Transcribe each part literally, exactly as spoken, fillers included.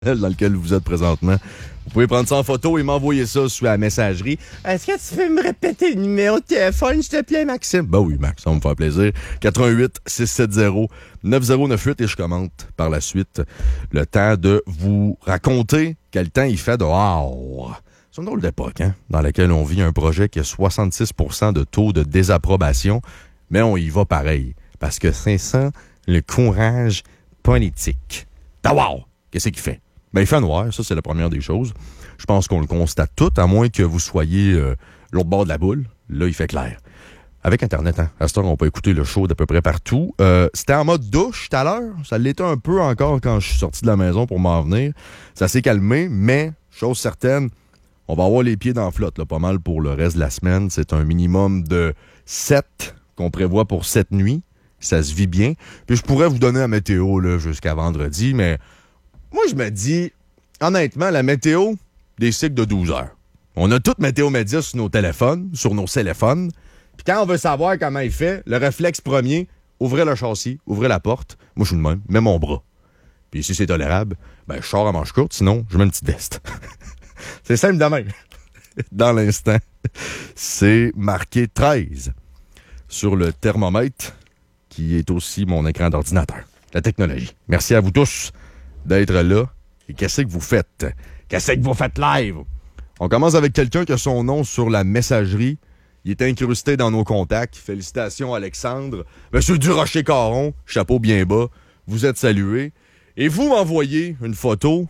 dans lequel vous êtes présentement. Vous pouvez prendre ça en photo et m'envoyer ça sur la messagerie. Est-ce que tu peux me répéter le numéro de téléphone, s'il te plaît, Maxime? Ben oui, Max, ça va me faire plaisir. quatre un huit, six sept zéro, neuf zéro neuf huit et je commente par la suite le temps de vous raconter quel temps il fait dehors. C'est une drôle d'époque, hein, dans laquelle on vit un projet qui a soixante-six pour cent de taux de désapprobation, mais on y va pareil, parce que c'est ça, le courage politique. Ah wow! Qu'est-ce qu'il fait? Ben, il fait noir, ça c'est la première des choses. Je pense qu'on le constate tout, à moins que vous soyez euh, l'autre bord de la boule. Là, il fait clair. Avec Internet, hein, à ce temps, on peut écouter le show d'à peu près partout. Euh, c'était en mode douche tout à l'heure. Ça l'était un peu encore quand je suis sorti de la maison pour m'en venir. Ça s'est calmé, mais, chose certaine, on va avoir les pieds dans la flotte, là, pas mal pour le reste de la semaine. C'est un minimum de sept qu'on prévoit pour cette nuit. Ça se vit bien. Puis je pourrais vous donner la météo là, jusqu'à vendredi, mais moi, je me dis, honnêtement, la météo, des cycles de douze heures. On a toute Météo Média sur nos téléphones, sur nos téléphones. Puis quand on veut savoir comment il fait, le réflexe premier, ouvrez le châssis, ouvrez la porte. Moi, je suis de même, mets mon bras. Puis si c'est tolérable, ben je sors à manche courte, sinon, je mets une petite veste. C'est simple de même. Dans l'instant, c'est marqué treize sur le thermomètre, qui est aussi mon écran d'ordinateur. La technologie. Merci à vous tous d'être là. Et qu'est-ce que vous faites? Qu'est-ce que vous faites live? On commence avec quelqu'un qui a son nom sur la messagerie. Il est incrusté dans nos contacts. Félicitations, Alexandre. Monsieur Durocher-Caron, chapeau bien bas. Vous êtes salué. Et vous m'envoyez une photo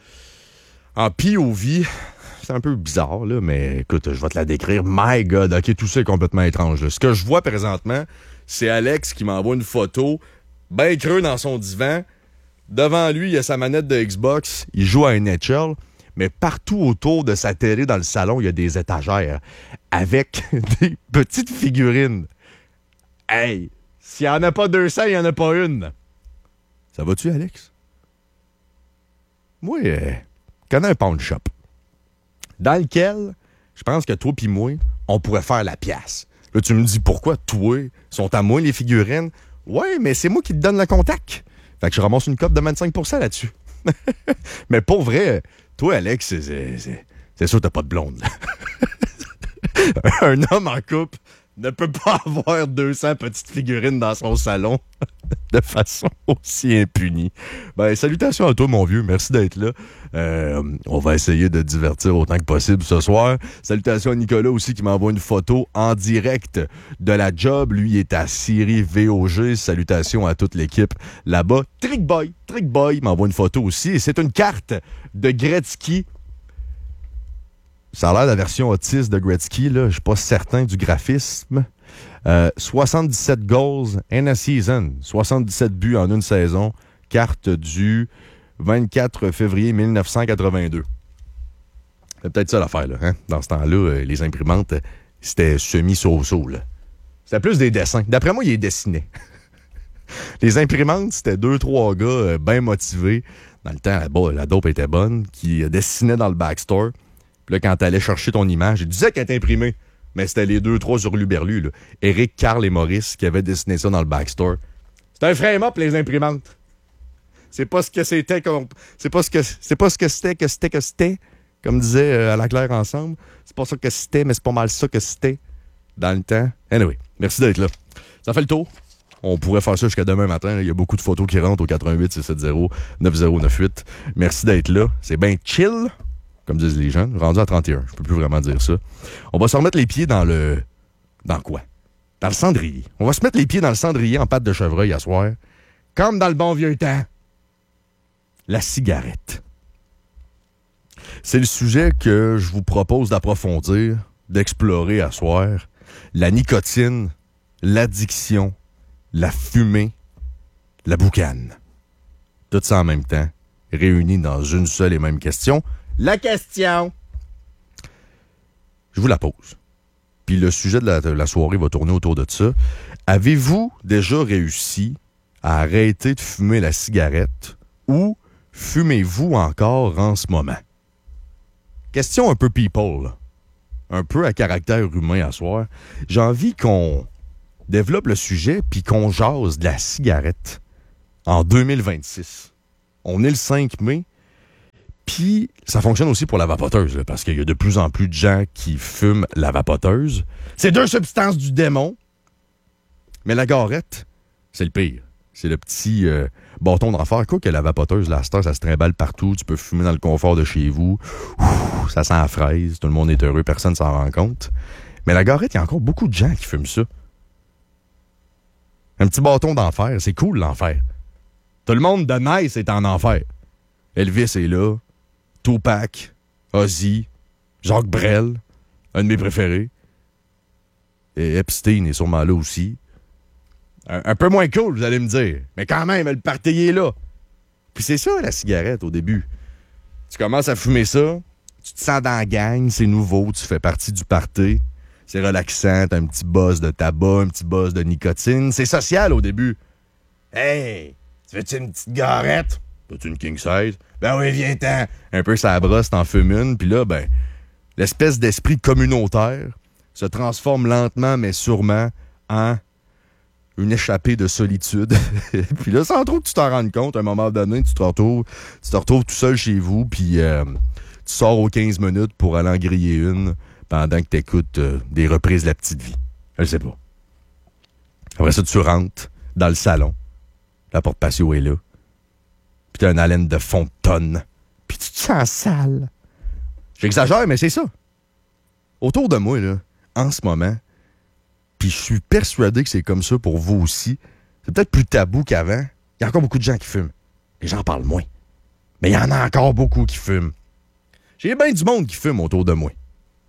en P O V. C'est un peu bizarre, là, mais écoute, je vais te la décrire. My God, OK, tout ça est complètement étrange. Là. Ce que je vois présentement, c'est Alex qui m'envoie une photo bien creux dans son divan. Devant lui, il y a sa manette de Xbox. Il joue à N H L. Mais partout autour de sa télé dans le salon, il y a des étagères avec des petites figurines. Hey, s'il n'y en a pas deux cents, il n'y en a pas une. Ça va-tu, Alex? Moi, euh, je connais un pawn shop dans lequel, je pense que toi pis moi, on pourrait faire la pièce. Là, tu me dis pourquoi toi, sont à moi les figurines? Ouais, mais c'est moi qui te donne le contact. Fait que je ramasse une cote de vingt-cinq pour cent là-dessus. Mais pour vrai, toi, Alex, c'est, c'est, c'est, c'est sûr que t'as pas de blonde. Un homme en couple ne peut pas avoir deux cents petites figurines dans son salon de façon aussi impunie. Ben, salutations à toi, mon vieux. Merci d'être là. Euh, on va essayer de divertir autant que possible ce soir. Salutations à Nicolas aussi qui m'envoie une photo en direct de la job. Lui, il est à Syrie V O G. Salutations à toute l'équipe là-bas. Trick Boy, Trick Boy m'envoie une photo aussi. Et c'est une carte de Gretzky. Ça a l'air de la version autiste de Gretzky, là. Je suis pas certain du graphisme. Euh, soixante-dix-sept goals in a season. soixante-dix-sept buts en une saison. Carte du vingt-quatre février mille neuf cent quatre-vingt-deux. C'est peut-être ça l'affaire, là. Hein? Dans ce temps-là, euh, les imprimantes, c'était semi-so-so, là. C'était plus des dessins. D'après moi, ils les dessinaient. Les imprimantes, c'était deux, trois gars euh, bien motivés. Dans le temps, la, la dope était bonne, qui euh, dessinaient dans le backstore. Puis là, quand t'allais chercher ton image, il disait qu'elle était imprimée. Mais c'était les deux, trois hurluberlus, là. Éric, Carl et Maurice qui avaient dessiné ça dans le backstore. C'est un frame-up, les imprimantes. C'est pas ce que c'était comme. C'est pas ce que c'est pas ce que c'était que c'était que c'était. Comme disait euh, à la Claire ensemble. C'est pas ça que c'était, mais c'est pas mal ça que c'était dans le temps. Anyway, merci d'être là. Ça fait le tour. On pourrait faire ça jusqu'à demain matin. Il y a beaucoup de photos qui rentrent au quatre un huit, six sept zéro, neuf zéro neuf huit. Merci d'être là. C'est bien chill. Comme disent les jeunes, rendu à trente et un. Je peux plus vraiment dire ça. On va se remettre les pieds dans le... Dans quoi? Dans le cendrier. On va se mettre les pieds dans le cendrier en pâte de chevreuil à soir. Comme dans le bon vieux temps. La cigarette. C'est le sujet que je vous propose d'approfondir, d'explorer à soir. La nicotine, l'addiction, la fumée, la boucane. Tout ça en même temps, réunis dans une seule et même question. La question! Je vous la pose. Puis le sujet de la, de la soirée va tourner autour de ça. Avez-vous déjà réussi à arrêter de fumer la cigarette ou fumez-vous encore en ce moment? Question un peu people, là. Un peu à caractère humain à soir. J'ai envie qu'on développe le sujet puis qu'on jase de la cigarette en deux mille vingt-six. On est le cinq mai. Puis, ça fonctionne aussi pour la vapoteuse, là, parce qu'il y a de plus en plus de gens qui fument la vapoteuse. C'est deux substances du démon. Mais la garette, c'est le pire. C'est le petit euh, bâton d'enfer. Quoi que la vapoteuse, la star, ça se trimballe partout. Tu peux fumer dans le confort de chez vous. Ouh, ça sent la fraise. Tout le monde est heureux. Personne ne s'en rend compte. Mais la garette, il y a encore beaucoup de gens qui fument ça. Un petit bâton d'enfer. C'est cool, l'enfer. Tout le monde de Nice est en enfer. Elvis est là. Tupac, Ozzy, Jacques Brel, un de mes préférés. Et Epstein est sûrement là aussi. Un, un peu moins cool, vous allez me dire. Mais quand même, le party est là. Puis c'est ça, la cigarette, au début. Tu commences à fumer ça, tu te sens dans la gang, c'est nouveau, tu fais partie du party. C'est relaxant, t'as un petit buzz de tabac, un petit buzz de nicotine. C'est social au début. Hey, tu veux-tu une petite garette? T'as-tu une king size? Ben oui, viens-t'en. Un peu ça brosse, t'en fumes une. Puis là, ben, l'espèce d'esprit communautaire se transforme lentement, mais sûrement, en une échappée de solitude. Puis là, sans trop que tu t'en rendes compte, à un moment donné, tu te retrouves, tu te retrouves tout seul chez vous, puis euh, tu sors aux quinze minutes pour aller en griller une pendant que t'écoutes euh, des reprises de La Petite Vie. Je sais pas. Après ça, tu rentres dans le salon. La porte patio est là. Puis t'as une haleine de fond de tonne. Puis tu te sens sale. J'exagère, mais c'est ça. Autour de moi, là, en ce moment, puis je suis persuadé que c'est comme ça pour vous aussi, c'est peut-être plus tabou qu'avant. Il y a encore beaucoup de gens qui fument. Les gens parlent moins. Mais il y en a encore beaucoup qui fument. J'ai bien du monde qui fume autour de moi.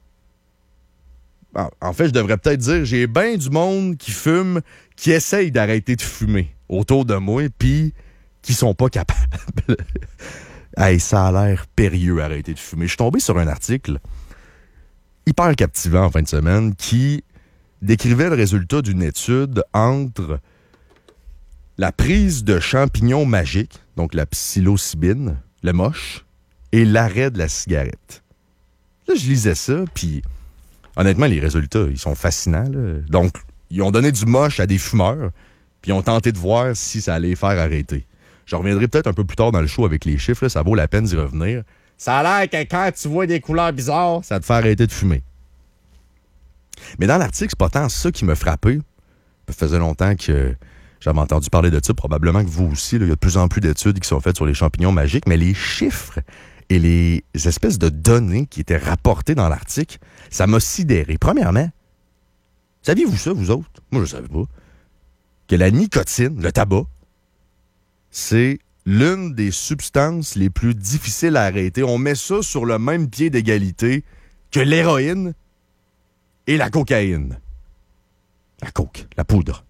En fait, je devrais peut-être dire, j'ai bien du monde qui fume, qui essaye d'arrêter de fumer autour de moi, puis qui sont pas capables. Hey, ça a l'air périlleux, arrêter de fumer. Je suis tombé sur un article hyper captivant en fin de semaine qui décrivait le résultat d'une étude entre la prise de champignons magiques, donc la psilocybine, le moche, et l'arrêt de la cigarette. Là, je lisais ça, puis honnêtement, les résultats, ils sont fascinants, là. Donc, ils ont donné du moche à des fumeurs, puis ils ont tenté de voir si ça allait les faire arrêter. Je reviendrai peut-être un peu plus tard dans le show avec les chiffres, là, ça vaut la peine d'y revenir. Ça a l'air que quand tu vois des couleurs bizarres, ça te fait arrêter de fumer. Mais dans l'article, c'est pas tant ça qui m'a frappé. Ça faisait longtemps que j'avais entendu parler de ça, probablement que vous aussi. Là, il y a de plus en plus d'études qui sont faites sur les champignons magiques, mais les chiffres et les espèces de données qui étaient rapportées dans l'article, ça m'a sidéré. Premièrement, saviez-vous ça, vous autres? Moi, je ne savais pas. Que la nicotine, le tabac, c'est l'une des substances les plus difficiles à arrêter. On met ça sur le même pied d'égalité que l'héroïne et la cocaïne. La coke, la poudre.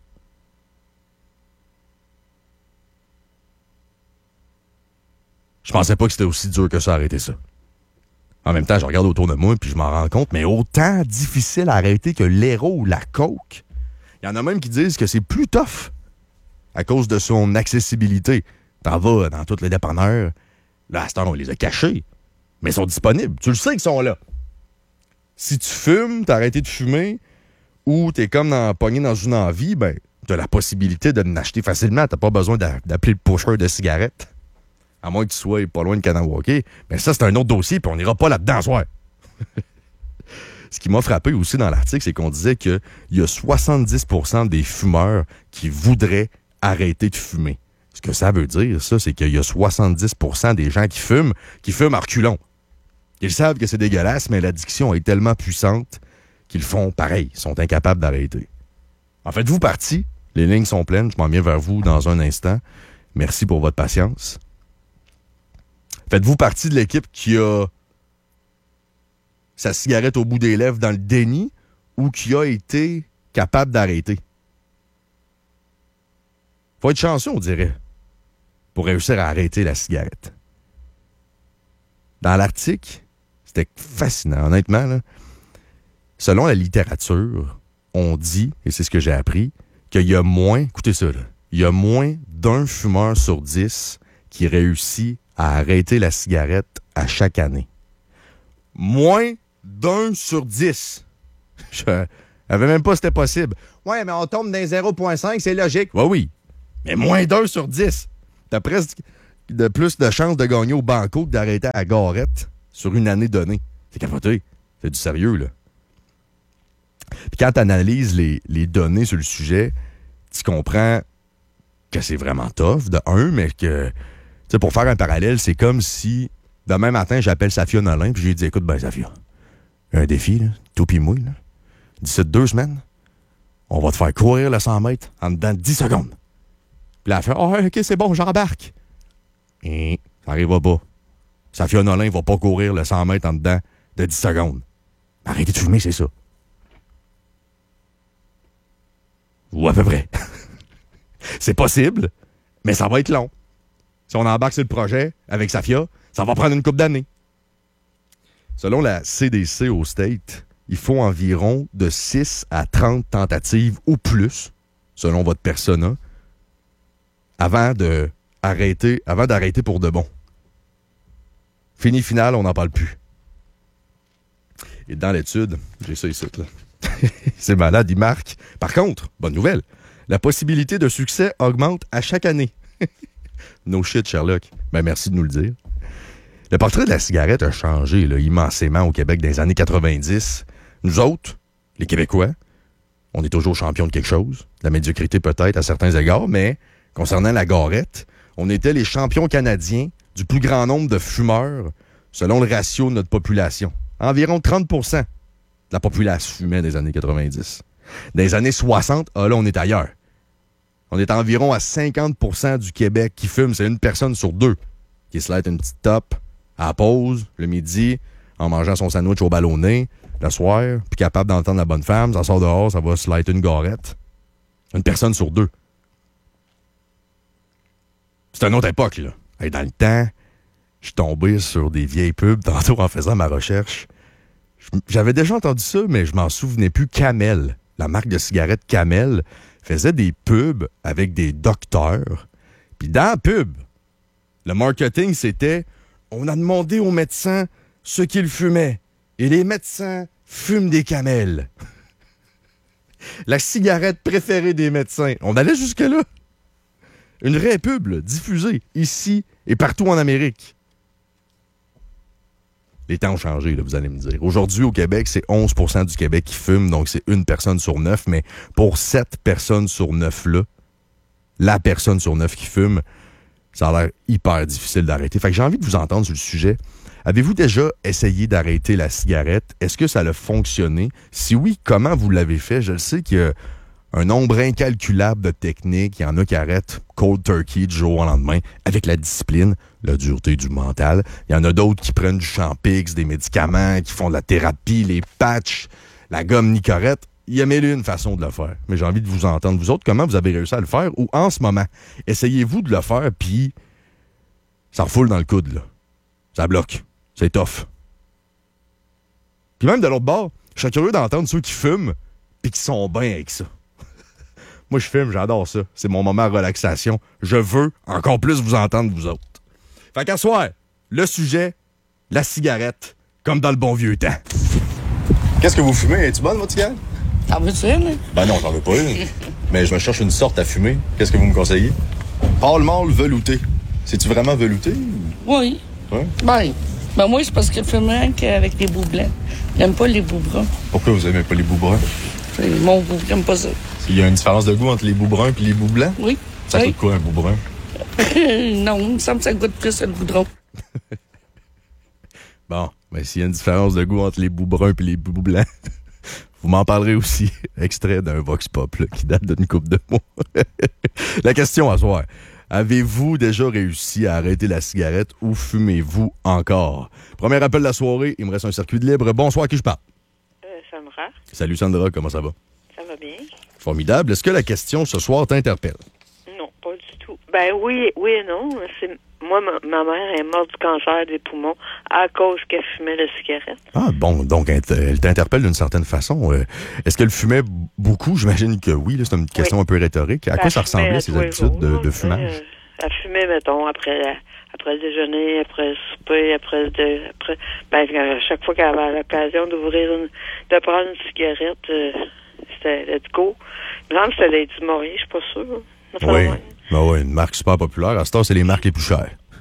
Je pensais pas que c'était aussi dur que ça à arrêter ça. En même temps, je regarde autour de moi puis je m'en rends compte, mais autant difficile à arrêter que l'héro ou la coke. Il y en a même qui disent que c'est plus tough à cause de son accessibilité. T'en vas dans tous les dépanneurs. Là, à cette heure, on les a cachés. Mais ils sont disponibles. Tu le sais qu'ils sont là. Si tu fumes, t'as arrêté de fumer, ou t'es comme dans, pogné dans une envie, ben, t'as la possibilité de l'acheter facilement. T'as pas besoin d'a- d'appeler le pusher de cigarettes. À moins que tu sois pas loin de Kanawake. Mais ça, c'est un autre dossier, puis on n'ira pas là-dedans ce soir. Ce qui m'a frappé aussi dans l'article, c'est qu'on disait qu'il y a soixante-dix pour cent des fumeurs qui voudraient arrêter de fumer. Ce que ça veut dire, ça, c'est qu'il y a soixante-dix pour cent des gens qui fument, qui fument à reculons. Ils savent que c'est dégueulasse, mais l'addiction est tellement puissante qu'ils font pareil, ils sont incapables d'arrêter. En faites-vous partie, les lignes sont pleines, je m'en viens vers vous dans un instant. Merci pour votre patience. Faites-vous partie de l'équipe qui a sa cigarette au bout des lèvres dans le déni ou qui a été capable d'arrêter? Faut être chanceux, on dirait, pour réussir à arrêter la cigarette. Dans l'article, c'était fascinant, honnêtement, là. Selon la littérature, on dit, et c'est ce que j'ai appris, qu'il y a moins, écoutez ça, là, il y a moins d'un fumeur sur dix qui réussit à arrêter la cigarette à chaque année. Moins d'un sur dix. Je savais même pas que c'était possible. Ouais, mais on tombe dans zéro virgule cinq, c'est logique. Ouais, oui. Mais moins d'un sur dix. T'as presque de plus de chances de gagner au banco que d'arrêter à la garette sur une année donnée. C'est capoté. C'est du sérieux, là. Puis quand tu analyses les, les données sur le sujet, tu comprends que c'est vraiment tough, de un, mais que, tu sais, pour faire un parallèle, c'est comme si, demain matin, j'appelle Safia Nolin, puis je lui dis, écoute, ben, Safia, un défi, là, tout pis mouille, là. D'ici deux semaines, on va te faire courir le cent mètres en dedans de dix secondes. Puis là, elle fait, oh, OK, c'est bon, j'embarque. Et ça n'arrivera pas. Safia Nolin va pas courir le cent mètres en dedans de dix secondes. Arrêtez de fumer, c'est ça. Ou à peu près. C'est possible, mais ça va être long. Si on embarque sur le projet avec Safia, ça va prendre une couple d'années. Selon la C D C au State, il faut environ de six à trente tentatives ou plus, selon votre persona, avant de arrêter, avant d'arrêter pour de bon. Fini final, on n'en parle plus. Et dans l'étude, j'ai ça ici, là. C'est malade, il marque. Par contre, bonne nouvelle, la possibilité de succès augmente à chaque année. No shit, Sherlock. Ben, merci de nous le dire. Le portrait de la cigarette a changé là, immensément au Québec dans les années quatre-vingt-dix. Nous autres, les Québécois, on est toujours champions de quelque chose. La médiocrité peut-être à certains égards, mais concernant la garette, on était les champions canadiens du plus grand nombre de fumeurs selon le ratio de notre population. Environ trente pour cent de la population fumait des années quatre-vingt-dix. Dans les années soixante, ah là, on est ailleurs. On est environ à cinquante pour cent du Québec qui fume. C'est une personne sur deux qui se lève une petite top à la pause, le midi, en mangeant son sandwich au ballonné, le soir, puis capable d'entendre la bonne femme. Ça sort dehors, ça va se light une garette. Une personne sur deux. C'est une autre époque, là. Et dans le temps, je suis tombé sur des vieilles pubs tantôt en faisant ma recherche. J'avais déjà entendu ça, mais je m'en souvenais plus. Camel, la marque de cigarettes Camel, faisait des pubs avec des docteurs. Puis dans la pub, le marketing, c'était « On a demandé aux médecins ce qu'ils fumaient. Et les médecins fument des Camel. » La cigarette préférée des médecins. On allait jusque-là. Une vraie pub, là, diffusée ici et partout en Amérique. Les temps ont changé, là, vous allez me dire. Aujourd'hui, au Québec, c'est onze pour cent du Québec qui fume, donc c'est une personne sur neuf. Mais pour sept personnes sur neuf-là, la personne sur neuf qui fume, ça a l'air hyper difficile d'arrêter. Fait que j'ai envie de vous entendre sur le sujet. Avez-vous déjà essayé d'arrêter la cigarette? Est-ce que ça a fonctionné? Si oui, comment vous l'avez fait? Je le sais qu'il y a un nombre incalculable de techniques. Il y en a qui arrêtent cold turkey du jour au lendemain avec la discipline, la dureté du mental. Il y en a d'autres qui prennent du Champix, des médicaments, qui font de la thérapie, les patchs, la gomme Nicorette. Il y a mille et une façons de le faire. Mais j'ai envie de vous entendre. Vous autres, comment vous avez réussi à le faire? Ou en ce moment, essayez-vous de le faire, puis ça refoule dans le coude, là. Ça bloque. C'est tough. Puis même de l'autre bord, je suis curieux d'entendre ceux qui fument puis qui sont bien avec ça. Moi, je fume, j'adore ça. C'est mon moment de relaxation. Je veux encore plus vous entendre, vous autres. Fait qu'à soir, le sujet, la cigarette, comme dans le bon vieux temps. Qu'est-ce que vous fumez? Es-tu bonne, votre cigarette? T'en veux-tu une? Ben non, j'en veux pas une. Mais je me cherche une sorte à fumer. Qu'est-ce que vous me conseillez? Pâle mâle velouté. C'est-tu vraiment velouté? Oui. Ouais? Ben, ben moi, c'est parce que je fume rien qu'avec les bouts blancs. J'aime pas les bouts bruns. Pourquoi vous aimez pas les bouts bruns? C'est mon bout, j'aime pas ça. Il y a une différence de goût entre les bouts bruns et les bouts blancs? Oui. Ça oui. goûte quoi, un bout brun? Non, il me semble que ça goûte plus le goudron. Bon, mais s'il y a une différence de goût entre les bouts bruns et les bouts blancs, vous m'en parlerez aussi. Extrait d'un Vox Pop là, qui date d'une couple de mois. La question à soir. Avez-vous déjà réussi à arrêter la cigarette ou fumez-vous encore? Premier appel de la soirée, il me reste un circuit de libre. Bonsoir, à qui je parle? Euh, Sandra. Salut Sandra, comment ça va? Ça va bien? Formidable. Est-ce que la question ce soir t'interpelle? Non, pas du tout. Ben oui, oui et non. C'est... Moi, ma, ma mère est morte du cancer des poumons à cause qu'elle fumait la cigarette. Ah bon, donc elle, elle t'interpelle d'une certaine façon. Euh, est-ce qu'elle fumait beaucoup? J'imagine que oui, là, c'est une question oui. un peu rhétorique. À ben, quoi ça ressemblait, ces habitudes de, de fumage? Euh, elle fumait, mettons, après, après le déjeuner, après le souper, après le... Après, ben, à chaque fois qu'elle avait l'occasion d'ouvrir une... de prendre une cigarette, euh, c'était let's go. Il me semble que c'était Lady Maurier, je suis pas sûre. Oui. Ben oui, une marque super populaire. À ce temps, c'est les marques les plus chères.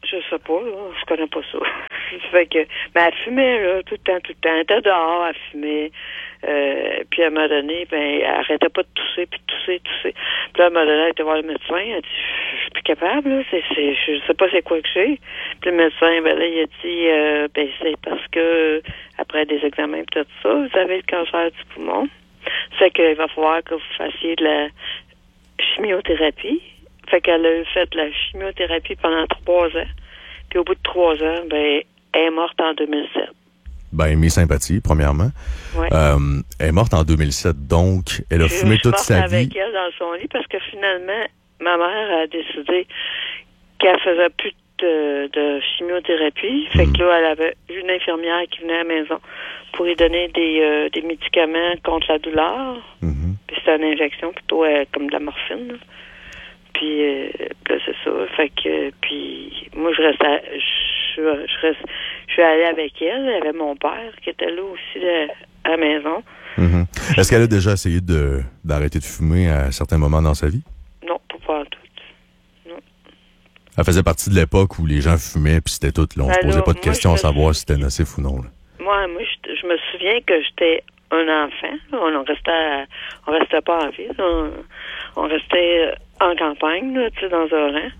Je sais pas, là, je connais pas ça. Fait que, mais elle fumait, là, tout le temps, tout le temps. Elle était dehors, elle fumait. Euh, puis à un moment donné, ben, elle arrêtait pas de tousser, puis de tousser, tousser. Puis là, à un moment donné, elle était voir le médecin, elle dit, je suis plus capable, là, c'est, c'est, je sais pas c'est quoi que j'ai. Puis le médecin, ben là, il a dit, euh, ben, c'est parce que, après des examens et tout ça, vous avez le cancer du poumon. C'est qu'il va falloir que vous fassiez de la chimiothérapie. Fait qu'elle a fait de la chimiothérapie pendant trois ans. Puis au bout de trois ans, ben, elle est morte en deux mille sept. Ben, mes sympathies, premièrement. Ouais. Euh, elle est morte en deux mille sept, donc elle a je, fumé je toute sa vie. avec elle dans son lit parce que finalement, ma mère a décidé qu'elle faisait plus de, de chimiothérapie. Fait Mm. que là, elle avait une infirmière qui venait à la maison pour lui donner des, euh, des médicaments contre la douleur. Mm-hmm. Puis c'était une injection plutôt euh, comme de la morphine, là. Puis euh, là, c'est ça. Fait que, puis moi, je reste, à, je, je reste, je suis allée avec elle. Il y avait mon père qui était là aussi là, à la maison. Mm-hmm. Est-ce qu'elle a déjà essayé de, d'arrêter de fumer à certains moments dans sa vie? Non, pas pas en tout. Non. Elle faisait partie de l'époque où les gens fumaient, puis c'était tout. Là, on Ben se posait là, pas de moi, questions à je- savoir si c'était nocif ou non. Là. Moi, moi, je, je me souviens que j'étais un enfant. Là. On restait, à, on restait pas en ville. On, on restait en campagne, là, tu sais, dans un rang.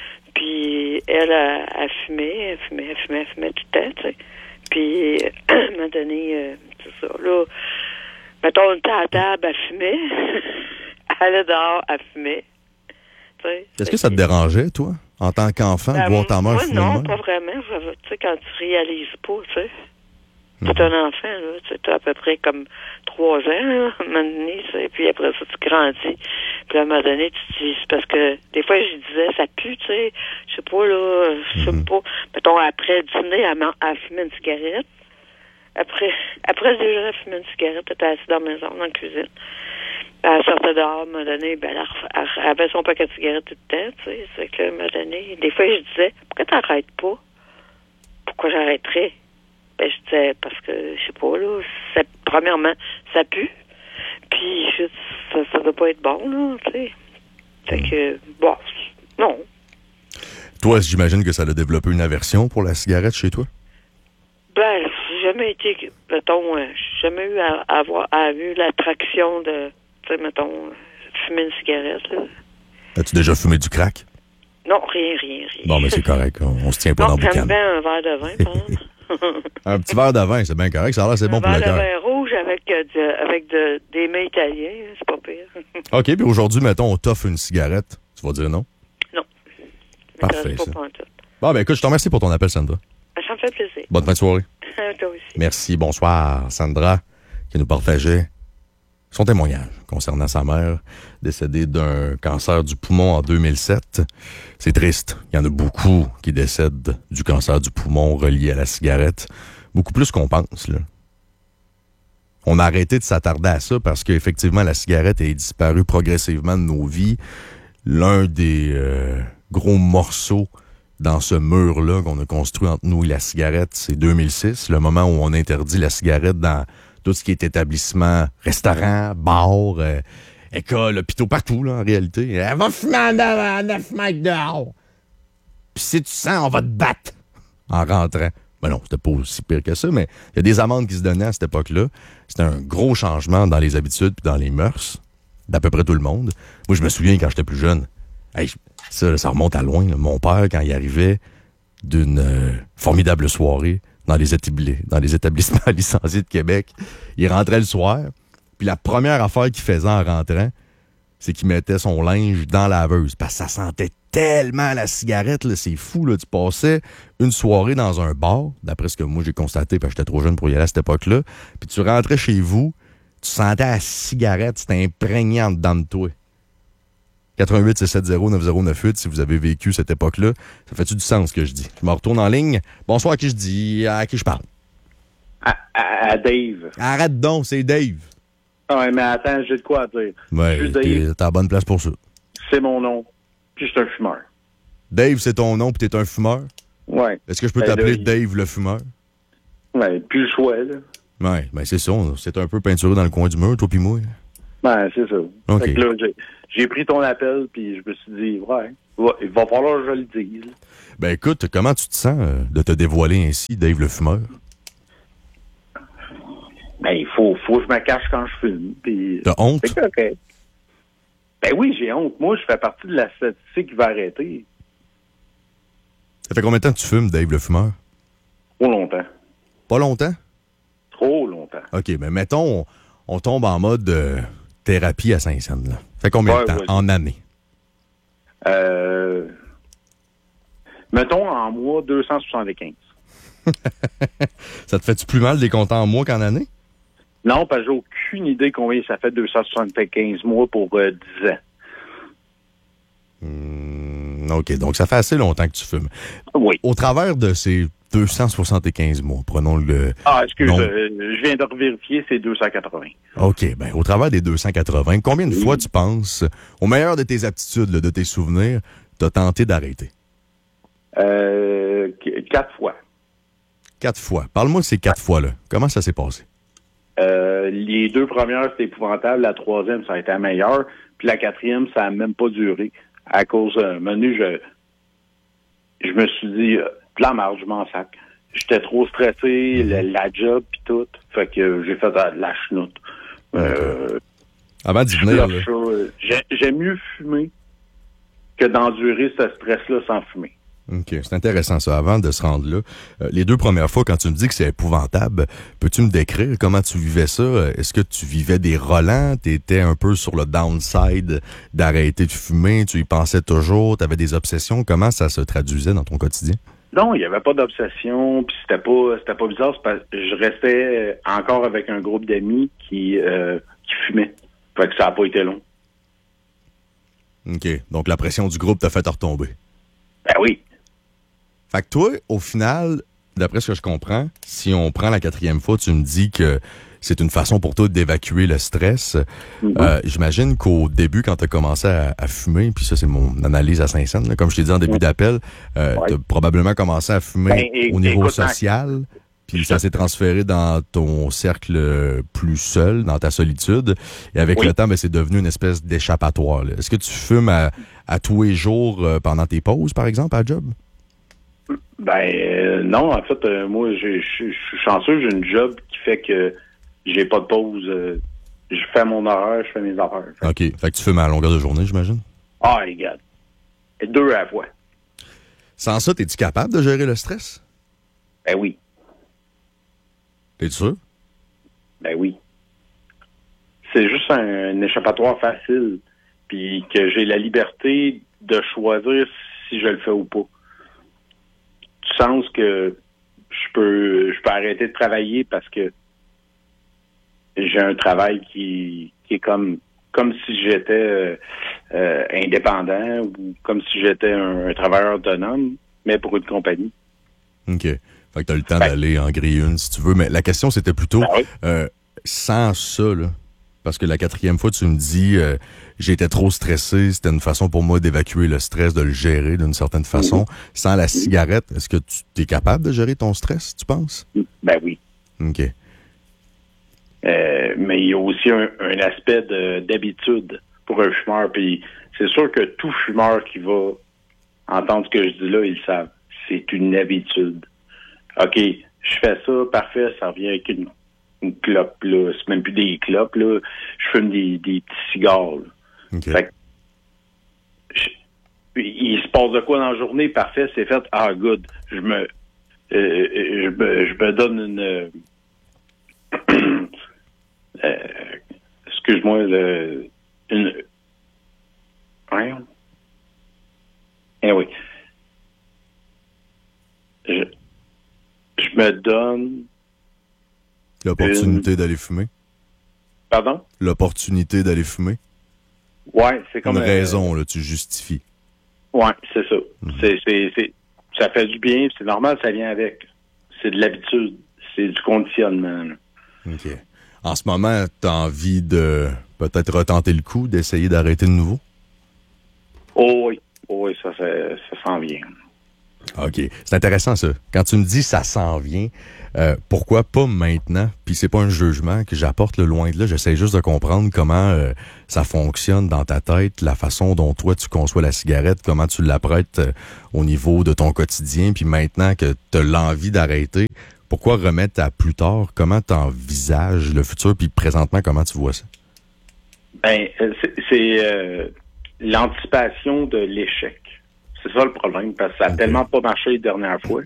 Puis elle, a, a fumé, elle fumait, elle fumait, elle fumait tout le temps, tu sais. Puis elle m'a donné, euh, c'est ça, là, mettons, on était à la table, elle fumait. Elle allait dehors, elle fumait. Tu sais. Est-ce que ça te dérangeait, toi, en tant qu'enfant, de Ben, voir ta mère moi, fumer non, de même? pas vraiment. Je- Tu sais, quand tu réalises pas, tu sais. Mhm. T'es un enfant, là. Tu sais, t'as à peu près comme trois ans, là, à un moment donné, tu sais. Puis après ça, tu grandis. Puis à un moment donné, tu te dis, c'est parce que des fois, je disais, ça pue, tu sais. Je sais pas, là, je sais Mhm. pas. Mettons, après le dîner, elle, man- elle fumait une cigarette. Après, après le déjeuner, elle fumait une cigarette. Elle était assise dans la maison, dans la cuisine. Elle sortait dehors, à un moment donné, ben, elle, ref- elle avait son paquet de cigarettes tout le temps, tu sais. C'est que, à un moment donné, des fois, je disais, pourquoi t'arrêtes pas? Pourquoi j'arrêterais? Ben, je disais, parce que, je sais pas, là, ça, premièrement, ça pue. Puis, je, ça, ça doit pas être bon, là, tu sais. Fait que, bon, non. Toi, j'imagine que ça a développé une aversion pour la cigarette chez toi? Ben, j'ai jamais été, mettons, euh, j'ai jamais eu à, à avoir, à eu l'attraction de, tu sais, mettons, euh, fumer une cigarette, là. As-tu déjà fumé du crack? Non, rien, rien, rien. Bon, mais c'est correct. On, on se tient pas Non, dans le j'aime boucan. bien un verre de vin, par exemple. Un petit verre de vin, c'est bien correct. Ça a l'air, c'est bon un pour le verre de cœur. vin rouge avec, euh, de, avec de, des mets italiens, c'est pas pire. OK, puis aujourd'hui, mettons, on t'offre une cigarette. Tu vas dire non? Non. Parfait, Pas ça. pantoute. Bon, ben écoute, je te remercie pour ton appel, Sandra. Ça me fait plaisir. Bonne fin de soirée. Toi aussi. Merci. Bonsoir, Sandra, qui nous partageait son témoignage concernant sa mère, décédée d'un cancer du poumon en deux mille sept. C'est triste. Il y en a beaucoup qui décèdent du cancer du poumon relié à la cigarette. Beaucoup plus qu'on pense, là. On a arrêté de s'attarder à ça parce qu'effectivement, la cigarette est disparue progressivement de nos vies. L'un des euh, gros morceaux dans ce mur-là qu'on a construit entre nous et la cigarette, c'est deux mille six, le moment où on interdit la cigarette dans tout ce qui est établissement, restaurant, bar, euh, école, hôpitaux, partout, là, en réalité. Elle va fumer en avant, neuf mètres dehors. Puis si tu sens, on va te battre en rentrant. Ben non, c'était pas aussi pire que ça, mais il y a des amendes qui se donnaient à cette époque-là. C'était un gros changement dans les habitudes et dans les mœurs d'à peu près tout le monde. Moi, je me souviens quand j'étais plus jeune. Hey, ça, ça remonte à loin. Là. Mon père, quand il arrivait d'une euh, formidable soirée dans les, établi- dans les établissements licenciés de Québec, il rentrait le soir, puis la première affaire qu'il faisait en rentrant, c'est qu'il mettait son linge dans la laveuse, parce que ça sentait tellement la cigarette, là, c'est fou, là. Tu passais une soirée dans un bar, d'après ce que moi j'ai constaté, parce que j'étais trop jeune pour y aller à cette époque-là, puis tu rentrais chez vous, tu sentais la cigarette, c'était imprégné en dedans de toi. quatre-vingt-huit six cent soixante neuf zéro neuf huit, si vous avez vécu cette époque-là. Ça fait-tu du sens, ce que je dis? Je me retourne en ligne. Bonsoir, à qui je dis? À qui je parle? À, à, à Dave. Arrête donc, c'est Dave. Ah ouais, mais attends, j'ai de quoi à dire. Ouais, Je suis t'es, Dave, t'es à la bonne place pour ça. c'est mon nom, puis je suis un fumeur. Dave, c'est ton nom, puis t'es un fumeur? Ouais. Est-ce que je peux Ben, t'appeler là, Dave le fumeur? Ouais, plus le choix, là. Ouais, ben c'est ça. C'est un peu peinturé dans le coin du mur, toi pis moi. Ouais, c'est ça. OK. Fait que là, j'ai, j'ai pris ton appel, puis je me suis dit, ouais, va, il va falloir que je le dise. Ben écoute, comment tu te sens euh, de te dévoiler ainsi, Dave le fumeur? Ben, il faut, faut que je me cache quand je fume. Puis, T'as honte? c'est correct. Ben oui, j'ai honte. Moi, je fais partie de la statistique qui va arrêter. Ça fait combien de temps que tu fumes, Dave le fumeur? Trop longtemps. Pas longtemps? Trop longtemps. OK, mais mettons, on, on tombe en mode euh, thérapie à Saint-Saëns. Là. Ça fait combien Ouais, de temps? ouais. En année? Euh, mettons en mois deux cent soixante-quinze. Ça te fait-tu plus mal des comptants en mois qu'en année? Non, parce que j'ai aucune idée combien ça fait deux cent soixante-quinze mois pour euh, dix ans. Hmm, OK, donc ça fait assez longtemps que tu fumes. Oui. Au travers de ces deux cent soixante-quinze mois, prenons le... Ah, excuse, Non. euh, je viens de revérifier, c'est deux cent quatre-vingts. OK, ben au travers des deux cent quatre-vingts, combien de Oui. fois tu penses, au meilleur de tes aptitudes, là, de tes souvenirs, t'as tenté d'arrêter? Euh, qu- quatre fois. Quatre fois. Parle-moi de ces quatre fois-là. Comment ça s'est passé? Euh, les deux premières, c'était épouvantable. La troisième, ça a été la meilleure. Puis la quatrième, ça n'a même pas duré. À cause d'un menu, je, je me suis dit, euh, la marge, je m'en sac. J'étais trop stressé, le- la job, puis tout. Fait que euh, j'ai fait euh, la chenoute. Euh, Avant d'y je venir, bloque là, ça, euh, j'ai- J'aime mieux fumer que d'endurer ce stress-là sans fumer. OK, c'est intéressant ça. Avant de se rendre là, euh, les deux premières fois, quand tu me dis que c'est épouvantable, peux-tu me décrire comment tu vivais ça? Est-ce que tu vivais des relents? Tu étais un peu sur le downside d'arrêter de fumer? Tu y pensais toujours? Tu avais des obsessions? Comment ça se traduisait dans ton quotidien? Non, il n'y avait pas d'obsession, puis c'était pas c'était pas bizarre, c'est parce que je restais encore avec un groupe d'amis qui, euh, qui fumaient. Fait que ça n'a pas été long. OK, donc la pression du groupe t'a fait te retomber. Ben oui. Fait que toi, au final, d'après ce que je comprends, si on prend la quatrième fois, tu me dis que c'est une façon pour toi d'évacuer le stress. Mm-hmm. Euh, j'imagine qu'au début, quand tu as commencé à, à fumer, puis ça, c'est mon analyse à Saint-Saëns, là, comme je t'ai dit en début Mm-hmm. d'appel, euh, Ouais. tu as probablement commencé à fumer Ben, é- au niveau écoute, social, puis ça s'est transféré dans ton cercle plus seul, dans ta solitude. Et avec Oui. le temps, ben, c'est devenu une espèce d'échappatoire. là. Est-ce que tu fumes à, à tous les jours euh, pendant tes pauses, par exemple, à job? Ben euh, non, en fait, euh, moi, je je- je suis chanceux, j'ai une job qui fait que j'ai pas de pause. euh, je fais mon horaire, je fais mes affaires. Fait- OK. Fait que tu fumes à longueur de journée, j'imagine? Ah, les gars. Deux à la fois. Sans ça, es-tu capable de gérer le stress? Ben oui. T'es sûr? Ben oui. C'est juste un, un échappatoire facile, puis que j'ai la liberté de choisir si je le fais ou pas. Du sens que je peux je peux arrêter de travailler parce que j'ai un travail qui, qui est comme comme si j'étais euh, euh, indépendant ou comme si j'étais un, un travailleur autonome, mais pour une compagnie. OK. Fait que t'as le temps Ben- d'aller en griller une si tu veux. Mais la question, c'était plutôt, Ben oui. euh, sans ça, là, parce que la quatrième fois, tu me dis, euh, j'étais trop stressé, c'était une façon pour moi d'évacuer le stress, de le gérer d'une certaine façon. Sans la cigarette, est-ce que tu es capable de gérer ton stress, tu penses? Ben oui. OK. Euh, mais il y a aussi un, un aspect de- d'habitude pour un fumeur. Puis c'est sûr que tout fumeur qui va entendre ce que je dis là, ils le savent. C'est une habitude. OK, je fais ça, parfait, ça revient avec une, une clope, là. C'est même plus des clopes, là. Je fume des, des petits cigares, là. OK. Fait que, je- il se passe de quoi dans la journée? Parfait, c'est fait. Ah, good. Je me, euh, je me, je me donne une, euh, euh, excuse-moi, le, une, ouais. Eh oui. Je, je me donne, L'opportunité d'aller fumer. pardon? L'opportunité d'aller fumer. Ouais, c'est comme Une euh, raison, là, tu justifies. Ouais, c'est ça. C'est, c'est, c'est, ça fait du bien, c'est normal, ça vient avec. C'est de l'habitude, c'est du conditionnement, là. OK. En ce moment, t'as envie de peut-être retenter le coup, d'essayer d'arrêter de nouveau? Oh oui, oh oui, ça, ça, ça s'en vient. OK. C'est intéressant, ça. Quand tu me dis « ça s'en vient euh, », pourquoi pas maintenant? Puis c'est pas un jugement que j'apporte le loin de là. J'essaie juste de comprendre comment euh, ça fonctionne dans ta tête, la façon dont toi, tu conçois la cigarette, comment tu l'apprêtes euh, au niveau de ton quotidien. Puis maintenant que tu as l'envie d'arrêter, pourquoi remettre à plus tard? Comment tu envisages le futur? Puis présentement, comment tu vois ça? Ben, c'est, c'est euh, l'anticipation de l'échec. C'est ça le problème, parce que ça a okay. tellement pas marché les dernières fois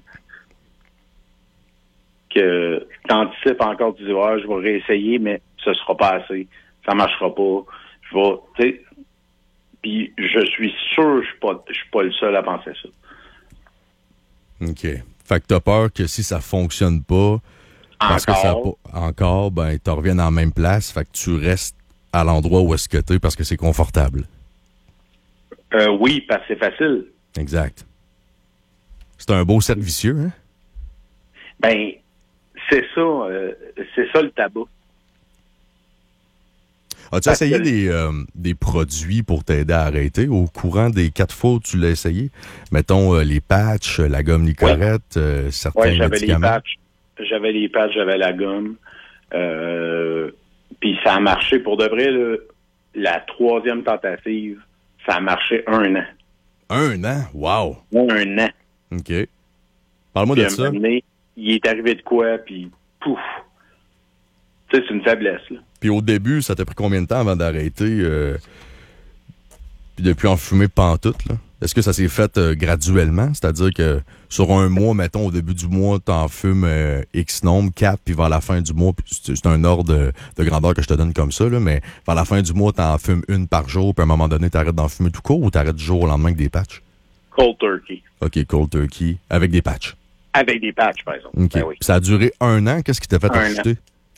que t'anticipes encore, tu dis, ouais, je vais réessayer, mais ce sera pas assez. Ça marchera pas. Je vais, tu sais, puis je suis sûr, je suis pas, je suis pas le seul à penser ça. OK. Fait que t'as peur que si ça fonctionne pas, parce encore. que ça pas, encore, ben, t'en reviens dans la même place, fait que tu restes à l'endroit où est-ce que t'es parce que c'est confortable. Euh, oui, parce que c'est facile. Exact. C'est un beau cercle vicieux, hein? Ben, c'est ça, euh, c'est ça le tabac. As-tu Parce essayé que... des, euh, des produits pour t'aider à arrêter? Au courant des quatre fois où tu l'as essayé? Mettons euh, les patchs, la gomme Nicorette, ouais. euh, certains ouais, j'avais médicaments. Les patchs, j'avais les patchs, j'avais la gomme. Euh, Puis ça a marché pour de vrai, là, la troisième tentative, ça a marché un an. Un an? Wow! Un an. OK. Parle-moi puis de ça. Donné, il est arrivé de quoi, puis pouf! Tu sais, c'est une faiblesse, là. Puis au début, ça t'a pris combien de temps avant d'arrêter? Euh, puis depuis en fumer pantoute, là? Est-ce que ça s'est fait euh, graduellement? C'est-à-dire que sur un mois, mettons, au début du mois, t'en fumes euh, X nombre, quatre, puis vers la fin du mois, c'est, c'est un ordre de, de grandeur que je te donne comme ça, là, mais vers la fin du mois, t'en fumes une par jour, puis à un moment donné, t'arrêtes d'en fumer tout court ou t'arrêtes du jour au lendemain avec des patchs? Cold turkey. OK, cold turkey, avec des patchs. Avec des patchs, par exemple. OK. Ben oui. Ça a duré un an. Qu'est-ce qui t'a fait acheter?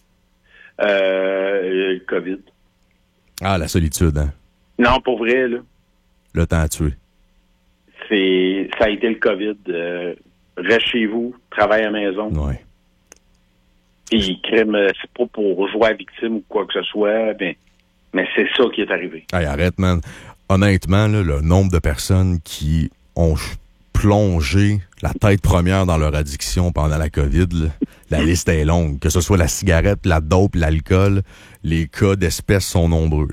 Euh, le COVID. Ah, la solitude, hein? Non, pour vrai, là. Le temps à tuer. C'est, ça a été le COVID. Euh, reste chez vous, travaille à la maison. Oui. Puis, crime, c'est pas pour jouer à victime ou quoi que ce soit, mais, mais c'est ça qui est arrivé. Hey, arrête, man. Honnêtement, là, le nombre de personnes qui ont plongé la tête première dans leur addiction pendant la COVID, là, la liste est longue. Que ce soit la cigarette, la dope, l'alcool, les cas d'espèces sont nombreux.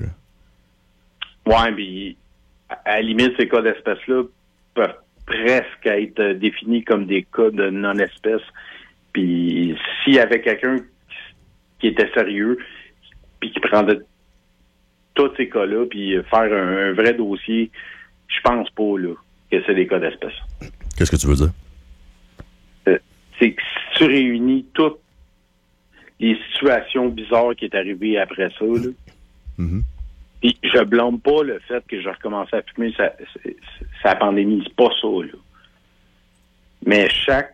Là. Ouais, puis à la limite, ces cas d'espèces-là peuvent presque être définis comme des cas de non-espèces. Puis s'il y avait quelqu'un qui était sérieux, puis qui prendrait tous ces cas-là, puis faire un, un vrai dossier, je pense pas là que c'est des cas d'espèces. Qu'est-ce que tu veux dire? Euh, c'est que si tu réunis toutes les situations bizarres qui est arrivées après ça, là, mm-hmm. puis je blâme pas le fait que j'ai recommencé à fumer sa, sa, sa pandémie, c'est pas ça, là. Mais chaque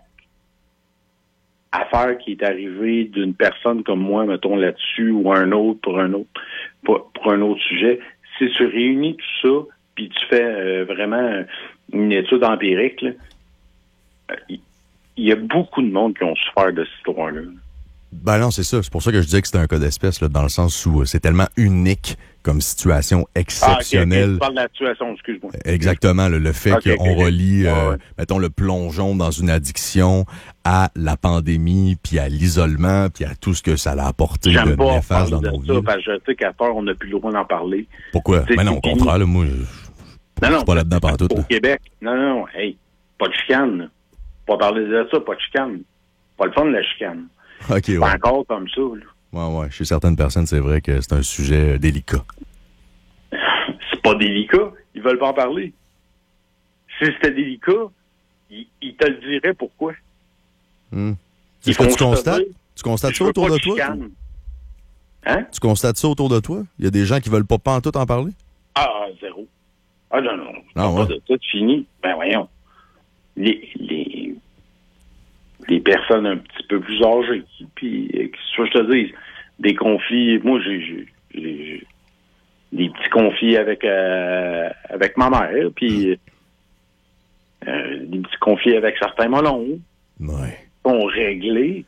affaire qui est arrivée d'une personne comme moi, mettons là-dessus, ou un autre pour un autre, pour, pour un autre sujet, si tu réunis tout ça, puis tu fais euh, vraiment une étude empirique, il euh, y, y a beaucoup de monde qui ont souffert de cette histoire-là. Ben non, c'est ça. C'est pour ça que je disais que c'était un cas d'espèce, là, dans le sens où euh, c'est tellement unique comme situation exceptionnelle. Ah, ok, ok. Tu parles de la situation, excuse-moi. Exactement, le, le fait okay, qu'on okay. relie, euh, ouais, ouais. mettons, le plongeon dans une addiction à la pandémie, puis à l'isolement, puis à tout ce que ça a apporté J'aime de pas néfaste dans de nos ça, vies. parce que je sais qu'à peur, on n'a plus le droit d'en parler. Pourquoi? C'est, ben non, au contraire, là, moi, je, non, non, je suis pas là-dedans pantoute. Au là. Québec, non, non, hey, pas de chicane. Là. Pas parler de ça, pas de chicane. Pas le fun de la chicane. OK, c'est ouais. pas encore comme ça, là. Ouais, ouais. Chez certaines personnes, c'est vrai que c'est un sujet délicat. C'est pas délicat. Ils veulent pas en parler. Si c'était délicat, ils, ils te le diraient pourquoi. Hmm. Est-ce que tu constates? Tu constates ça autour de toi? Hein? Tu constates ça autour de toi? Il y a des gens qui veulent pas pantoute en parler? Ah, zéro. Ah, non, non. Ah, ouais. Pas de ça, tu finis. Ben, voyons. Les, les, les personnes un petit peu plus âgées, puis, qu'est-ce que je te dis? Des conflits. Moi, j'ai, j'ai, j'ai des petits conflits avec, euh, avec ma mère, puis euh, des petits conflits avec certains molons. Ouais. Sont réglés,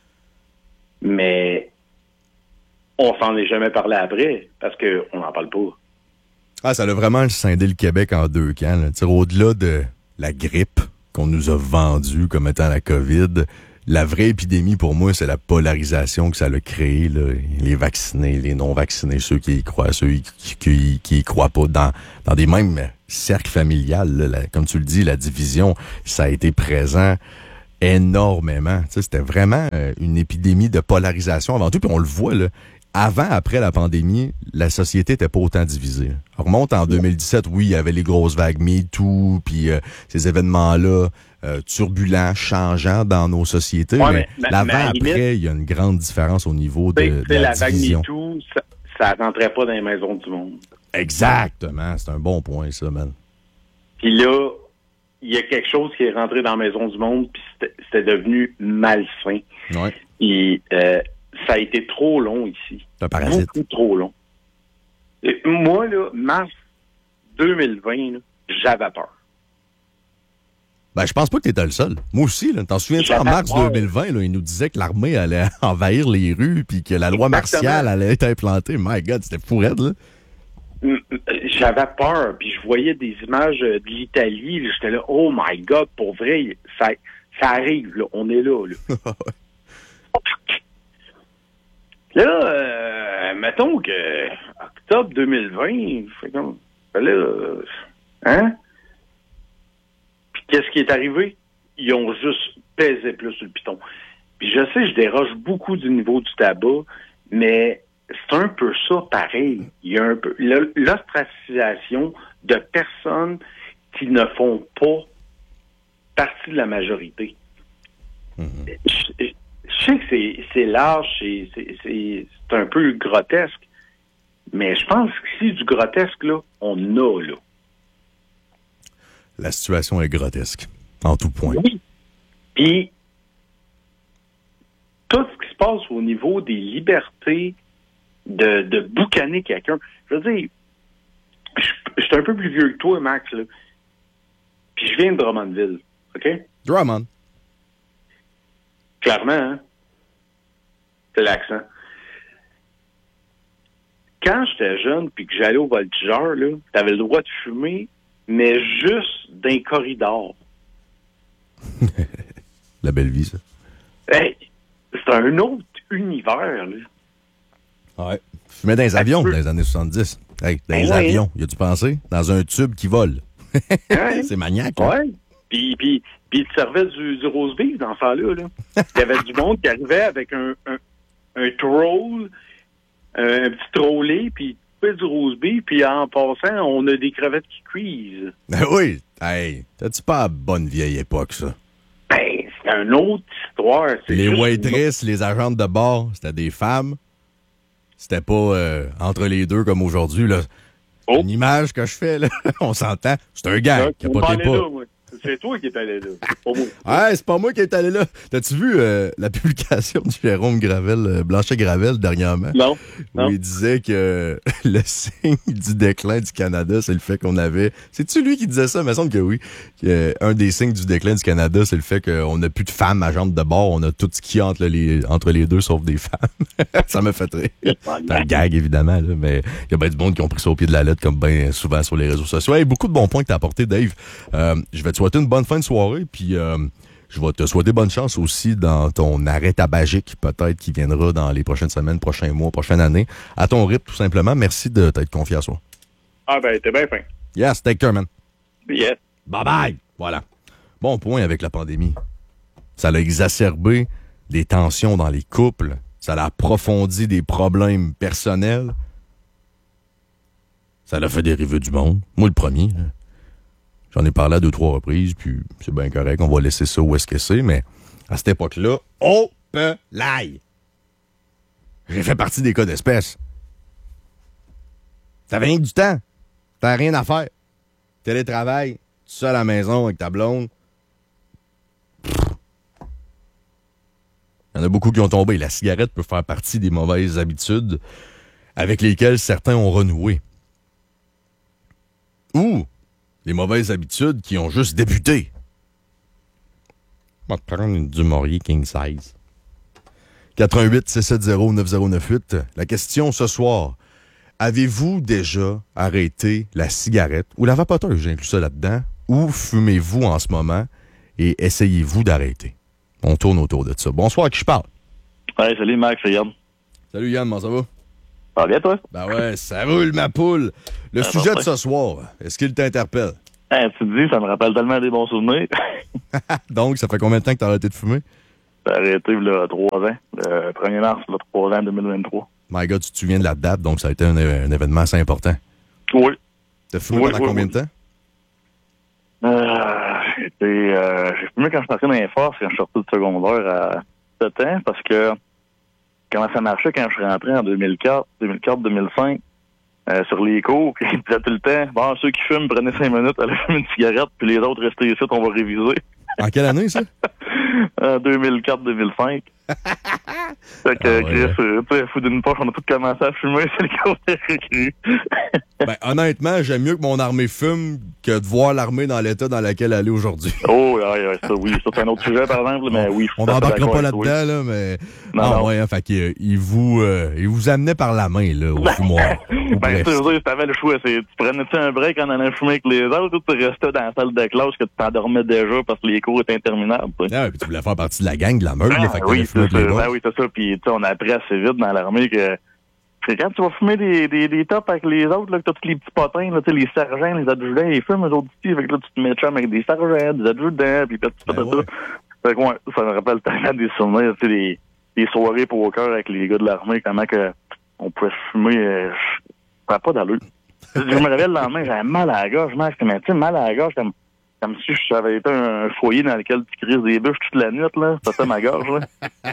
mais on s'en est jamais parlé après, parce qu'on n'en parle pas. Ah, ça a vraiment scindé le Québec en deux camps. Là. Au-delà de la grippe, qu'on nous a vendu comme étant la COVID. La vraie épidémie, pour moi, c'est la polarisation que ça a créée, là. Les vaccinés, les non-vaccinés, ceux qui y croient, ceux qui, qui, qui y croient pas, dans, dans des mêmes cercles familiales, là, la, comme tu le dis, la division, ça a été présent énormément. Tu sais, c'était vraiment euh, une épidémie de polarisation avant tout, puis on le voit, là. Avant, après la pandémie, la société était pas autant divisée. On remonte en deux mille dix-sept, oui, il y avait les grosses vagues MeToo, puis euh, ces événements-là euh, turbulents, changeants dans nos sociétés. Ouais, mais, mais l'avant-après, il y a une grande différence au niveau de, de la, la vague division. MeToo, ça, ça rentrait pas dans les maisons du monde. Exactement, c'est un bon point, ça, man. Puis là, il y a quelque chose qui est rentré dans la maison du monde, puis c'était, c'était devenu malsain. Ouais. Et euh, ça a été trop long ici. C'est un parasite. Beaucoup trop long. Et moi, là, mars deux mille vingt, là, j'avais peur. Ben, je pense pas que t'étais le seul. Moi aussi, là. T'en souviens-tu, en mars deux mille vingt, là, il nous disait que l'armée allait envahir les rues puis que la loi Exactement. martiale allait être implantée. My God, c'était fou raide, là. J'avais peur, puis je voyais des images de l'Italie, là, j'étais là, oh my God, pour vrai, ça, ça arrive, là, on est là, là. Là, euh, mettons que octobre deux mille vingt, fait comme, là, euh, hein? Puis qu'est-ce qui est arrivé? Ils ont juste pesé plus sur le piton. Puis je sais, je déroge beaucoup du niveau du tabac, mais c'est un peu ça pareil. Il y a un peu l'ostracisation de personnes qui ne font pas partie de la majorité. Mm-hmm. Je, je sais que c'est, c'est large, c'est, c'est, c'est, c'est un peu grotesque, mais je pense que si du grotesque, là, on a, là. La situation est grotesque, en tout point. Oui. Puis, tout ce qui se passe au niveau des libertés de, de boucaner quelqu'un, je veux dire, je, je suis un peu plus vieux que toi, Max, là. Puis je viens de Drummondville, OK? Drummond. Clairement, hein? C'est l'accent. Quand j'étais jeune puis que j'allais au voltigeur, là, t'avais le droit de fumer, mais juste d'un corridor. La belle vie, ça. Hey, c'est un autre univers, là. Ouais. Fumais dans les avions dans les années soixante-dix. Hey, dans les ouais. avions, y a-tu pensé? Dans un tube qui vole. Ouais. C'est maniaque, hein? Ouais. Puis, puis, puis il te servait du, du rose beef dans ça là. là. Il y avait du monde qui arrivait avec un, un, un troll, un, un petit trolley, puis il coupait du rose beef, puis en passant, on a des crevettes qui cuisent. Ben oui. Hey, t'as-tu pas à bonne vieille époque, ça? Ben, c'est une autre histoire. C'est les juste... waitresses, les agentes de bord, c'était des femmes. C'était pas euh, entre les deux comme aujourd'hui, là. Oh. Une image que je fais, là, on s'entend. C'est un gars qui a pas tes pas. Là, c'est toi qui es allé là. C'est pas moi. Ouais, c'est pas moi qui est allé là. T'as-tu vu euh, la publication de Jérôme Gravel, euh, Blanchet-Gravel, dernièrement? Non. non. Où il disait que le signe du déclin du Canada, c'est le fait qu'on avait... C'est-tu lui qui disait ça? Il me semble que oui. Que, un des signes du déclin du Canada, c'est le fait qu'on n'a plus de femmes agentes de bord. On a tout ce qu'il y a entre les, entre les deux, sauf des femmes. Ça m'a fait rire. C'est un gag, évidemment, là, mais il y a bien du monde qui ont pris ça au pied de la lettre, comme bien souvent sur les réseaux sociaux. Hey, beaucoup de bons points que t'as apporté, Dave. Euh, je vais te souhaiter une bonne fin de soirée, puis euh, je vais te souhaiter bonne chance aussi dans ton arrêt tabagique, peut-être, qui viendra dans les prochaines semaines, prochains mois, prochaine année. À ton rythme, tout simplement. Merci de t'être confié à soi. Ah ben, t'es bien fin. Yes, take care, man. Yes. Bye-bye. Voilà. Bon point avec la pandémie. Ça a exacerbé des tensions dans les couples. Ça a approfondi des problèmes personnels. Ça l'a fait dériver du monde. Moi, le premier, là. J'en ai parlé à deux, trois reprises, puis c'est bien correct, on va laisser ça où est-ce que c'est, mais à cette époque-là, oh, pe, l'ail! J'ai fait partie des cas d'espèce. T'avais rien que du temps. T'avais rien à faire. Télétravail, tout seul à la maison avec ta blonde. Il y en a beaucoup qui ont tombé. La cigarette peut faire partie des mauvaises habitudes avec lesquelles certains ont renoué. Ou les mauvaises habitudes qui ont juste débuté. On va te prendre une du Maurier King Size. quatre un huit, six sept zéro, neuf zéro neuf huit. La question ce soir, avez-vous déjà arrêté la cigarette ou la vapoteuse, j'ai inclus ça là-dedans, ou fumez-vous en ce moment? et essayez-vous d'arrêter. On tourne autour de ça. Bonsoir, à qui je parle? Ouais, salut Max, c'est Yann. Salut Yann, comment ça va? Ça va bien, toi? Ben ouais, ça roule ma poule. Le ça sujet de ce soir, est-ce qu'il t'interpelle? Hey, tu te dis, ça me rappelle tellement des bons souvenirs. Donc, ça fait combien de temps que t'as arrêté de fumer? J'ai arrêté il y a trois ans, le premier mars, le trois ans deux mille vingt-trois. My God, tu te souviens de la date, donc ça a été un, un événement assez important. Oui. T'as fumé oui, pendant oui, combien oui. de temps? Euh, j'ai, été, euh, j'ai fumé quand je suis entré dans les forces, quand je suis sorti de secondaire à sept ans, parce que comment ça marchait quand je suis rentré en deux mille quatre, deux mille quatre, deux mille cinq, euh, sur les cours, ils disaient tout le temps, bon, ceux qui fument, prenez cinq minutes, allez fumer une cigarette, puis les autres, restez ici, on va réviser. En quelle année, ça? En deux mille quatre, deux mille cinq. Fait que, Ah ouais. Chris, euh, tu sais, fou d'une poche, on a tous commencé à fumer, c'est le cours de récré. Ben, honnêtement, j'aime mieux que mon armée fume que de voir l'armée dans l'état dans lequel elle est aujourd'hui. Oh, ouais, ouais, ça, oui, ça, c'est un autre sujet, par exemple, mais oui. On je suis n'embarquera d'accord pas avec là-dedans, toi. là, mais... Non, ah, non. ouais, hein, fait qu'il il vous, euh, il vous amenait par la main, là, au fumoir. Ou Ben, presque. tu sais, si t'avais le choix, c'est, tu prenais-tu un break en allant fumer avec les autres, ou tu restais dans la salle de classe que tu t'endormais déjà parce que les cours étaient interminables, tu sais. Ah, puis tu voulais faire partie de la gang, de la meute, là, Ah, fait que oui, t'allais fumer c'est avec les ça. autres. Ben oui, c'est ça. Puis, tu sais, on a appris assez vite dans l'armée que, que quand tu vas fumer des, des, des tops avec les autres, là, que t'as tous les petits potins, là, tu sais, les sergents, les adjudants, ils fument eux autres ici. Fait que là, tu te mets chum avec des sergents, des adjudants, puis tout ça, Ben tout ouais. ça. Fait que, ouais, ça me rappelle tellement des souvenirs, tu sais, des, des soirées poker avec les gars de l'armée, comment que on pouvait fumer, euh, ça n'a pas d'allure. Je me réveille le lendemain, j'avais mal à la gorge, Max, mais tu sais, mal à la gorge, comme, comme si j'avais été un foyer dans lequel tu crises des bûches toute la nuit, là. C'était ma gorge, là.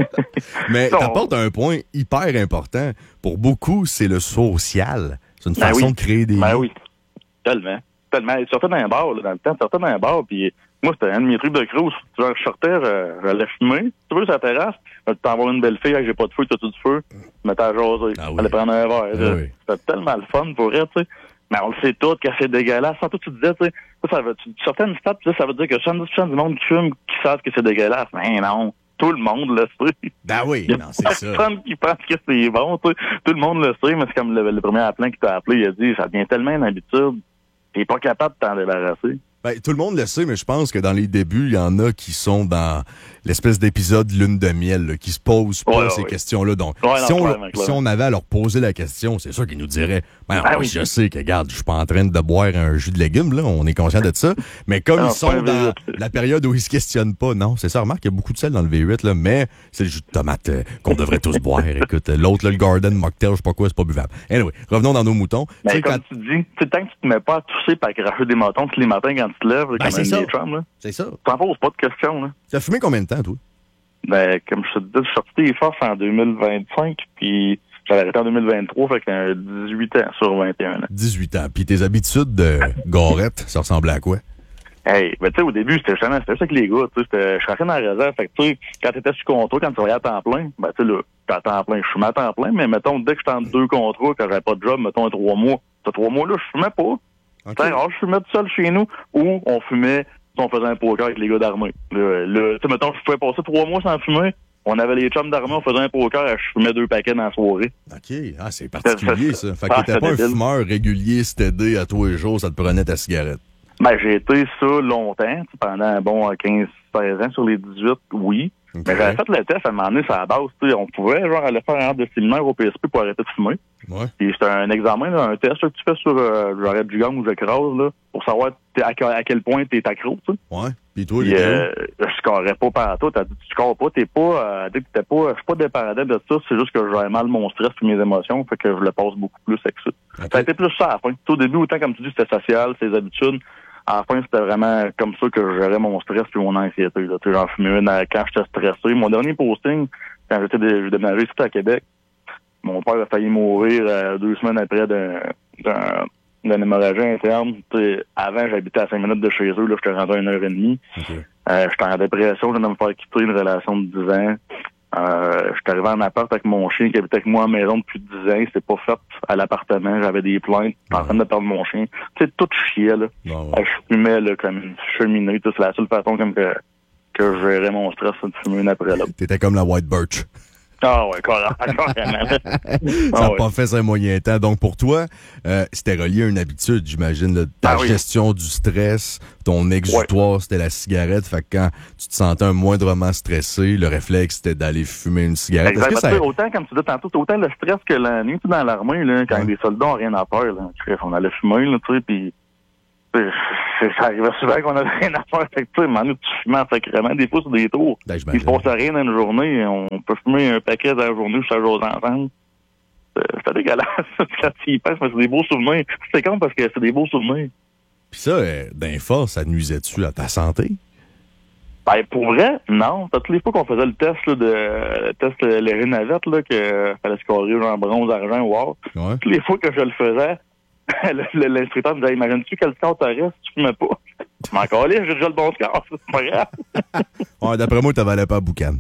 Mais Non. t'apportes un point hyper important. Pour beaucoup, c'est le social. C'est une Ben façon oui. de créer des Ben liens. oui. Tellement. Tellement. Il sortait d'un bar, là, dans le temps. Il sortait d'un bar, puis moi, c'était un de mes trucs de cruise. Genre, je sortais, je- j'allais fumer. Tu veux, sur la terrasse, tu t'envoies une belle fille, hey, j'ai pas de feu, t'as-tu du feu? Je me mettais à jaser. Ah oui. J'allais prendre un verre. Ah là. oui. C'était tellement le fun pour elle, tu sais. Mais on le sait tout, que c'est dégueulasse. Sans tout, tu disais, tu sais, ça, ça veut, tu tu sortais une stat, tu sais, ça veut dire que soixante-dix pour cent du monde qui fume, qui savent que c'est dégueulasse. Mais non. Tout le monde le sait. Ben oui, Il y a non, c'est ça. personne qui pense que c'est bon, tu sais. Tout le monde le sait, mais c'est comme le, le premier appelant qui t'a appelé, il a dit, ça devient tellement une habitude, t'es pas capable de t'en débarrasser. Ben, tout le monde le sait, mais je pense que dans les débuts, il y en a qui sont dans l'espèce d'épisode lune de miel, là, qui se posent pas Ouais, ouais, ces ouais. questions-là. Donc, Ouais, si, non, on, clairement, si clairement. on avait à leur poser la question, c'est sûr qu'ils nous diraient ben, Ah moi, oui. je sais que, regarde, je suis pas en train de boire un jus de légumes, là, on est conscient de ça. Mais comme Ah, ils c'est pas sont un dans V huit. la période où ils se questionnent pas, non, c'est ça, remarque, il y a beaucoup de sel dans le V huit, là, mais c'est le jus de tomate euh, qu'on devrait tous boire. Écoute, l'autre, là, le Garden Mocktail, je sais pas quoi, c'est pas buvable. Anyway, revenons dans nos moutons. Tu Mais sais, comme quand- tu dis, tu sais, tant que tu te mets pas à tousser par cracher des motons tous les matins quand tu te lèves, là, Ben, comme c'est un ça. des chums, là, C'est ça. t'en poses pas de questions, là. Tu as fumé combien de temps, toi? Ben, comme je te disais, je suis sorti des forces en deux mille vingt-cinq, puis j'avais arrêté en deux mille vingt-trois, fait que euh, dix-huit ans sur vingt et un ans. dix-huit ans. Puis tes habitudes de garette, ça ressemblait à quoi? Hey, ben, tu sais, au début, c'était justement, c'était juste avec les gars, tu sais, c'était- je suis rentré dans la réserve, fait que, tu sais, quand t'étais sur contrat, quand tu travaillais à temps plein, ben, tu sais, là, t'es à temps plein, je fumais à temps plein, mais mettons, dès que j'étais en deux contrats, quand j'avais pas de job, mettons, un trois mois, ce trois mois-là, je fumais pas. OK. T'sais, alors, je fumais tout seul chez nous, ou on fumait, si on faisait un poker avec les gars d'armée. Le, le, tu sais, mettons, je pouvais passer trois mois sans fumer, on avait les chums d'armée, on faisait un poker, je fumais deux paquets dans la soirée. OK. Ah, c'est particulier, ça. Fait que Ah, t'étais pas un c'était débile. fumeur régulier, stédé à tous les jours, ça te prenait ta cigarette. Ben, j'ai été ça longtemps, tu sais, pendant, bon, quinze seize ans sur les dix-huit, oui. OK. Mais j'avais fait le test à un moment donné, sur la base, tu sais, on pouvait, genre, aller faire un ordre de séminaire au P S P pour arrêter de fumer. Ouais. Puis c'était un examen, là, un test là, que tu fais sur euh, j'arrête du gang ou j'écrase, là, pour savoir t'es- à, quel- à quel point t'es accro, tu sais. Ouais. Puis toi, Puis, les euh, je scorais pas partout. T'as dit, tu scores pas, t'es pas, euh, t'es t'es pas, je suis pas dépendant de ça, c'est juste que j'avais mal mon stress et mes émotions, fait que je le passe beaucoup plus avec ça. OK. Ça a été plus ça à la fin. Tout au début, autant comme tu dis, c'était social, ses habitudes. À la fin, c'était vraiment comme ça que je gérais mon stress et mon anxiété. Là. Tu sais, j'en fumais une euh, quand j'étais stressé. Mon dernier posting, quand j'étais dé- j'ai déménagé ici à Québec, mon père a failli mourir euh, deux semaines après d'un, d'un, d'une hémorragie interne. Tu sais, avant, j'habitais à cinq minutes de chez eux. Là, j'étais rendu à une heure et demie. OK. Euh, j'étais en dépression. Je venais de me faire quitter une relation de dix ans. Euh, j'étais arrivé en appart avec mon chien qui habitait avec moi à la maison depuis dix ans. C'était pas fait à l'appartement. J'avais des plaintes. J'étais en train de perdre mon chien. Tu sais, tout chiait, là. Bon, ouais. Euh, Je fumais, là, comme une cheminée. Tu sais, c'est la seule façon comme que, que je gérais mon stress, c'est de fumer une après l'autre. T'étais comme la White Birch. Ah ouais, carrément. Ça n'a ah ouais. pas fait ça un moyen temps. Donc, pour toi, euh, c'était relié à une habitude, j'imagine, là, ta Ah oui. gestion du stress, ton exutoire, ouais. c'était la cigarette. Fait que quand tu te sentais un moindrement stressé, le réflexe, c'était d'aller fumer une cigarette. Exact. Est-ce que ça... Autant, comme tu disais tantôt, c'est autant le stress que la nuit, tu sais, dans l'armée, là, quand ouais. les soldats n'ont rien à faire, là, on allait fumer, là, tu sais, puis ça arrivait souvent qu'on avait rien à faire. Fait que, tu sais, maintenant, tu fumais en sacrément des fois sur des tours. Ben, il se passe rien dans une journée. On peut fumer un paquet dans la journée jusqu'à jour ensemble. C'était dégueulasse. Quand tu y penses, mais c'est des beaux souvenirs. C'est con parce que c'est des beaux souvenirs. Puis ça, euh, d'un fort, ça nuisait-tu à ta santé? Ben, pour vrai, non. Toutes les fois qu'on faisait le test, là, de, le test de l'héroïne navette, là, que fallait scorer genre bronze, argent ou or. Ouais. Toutes les fois que je le faisais, l'instructeur me disait, imagine-tu quel score t'aurais si tu fumais pas? Mais encore là, j'ai déjà le bon score, c'est pas grave. Ouais, d'après moi, t'avalais pas à boucan.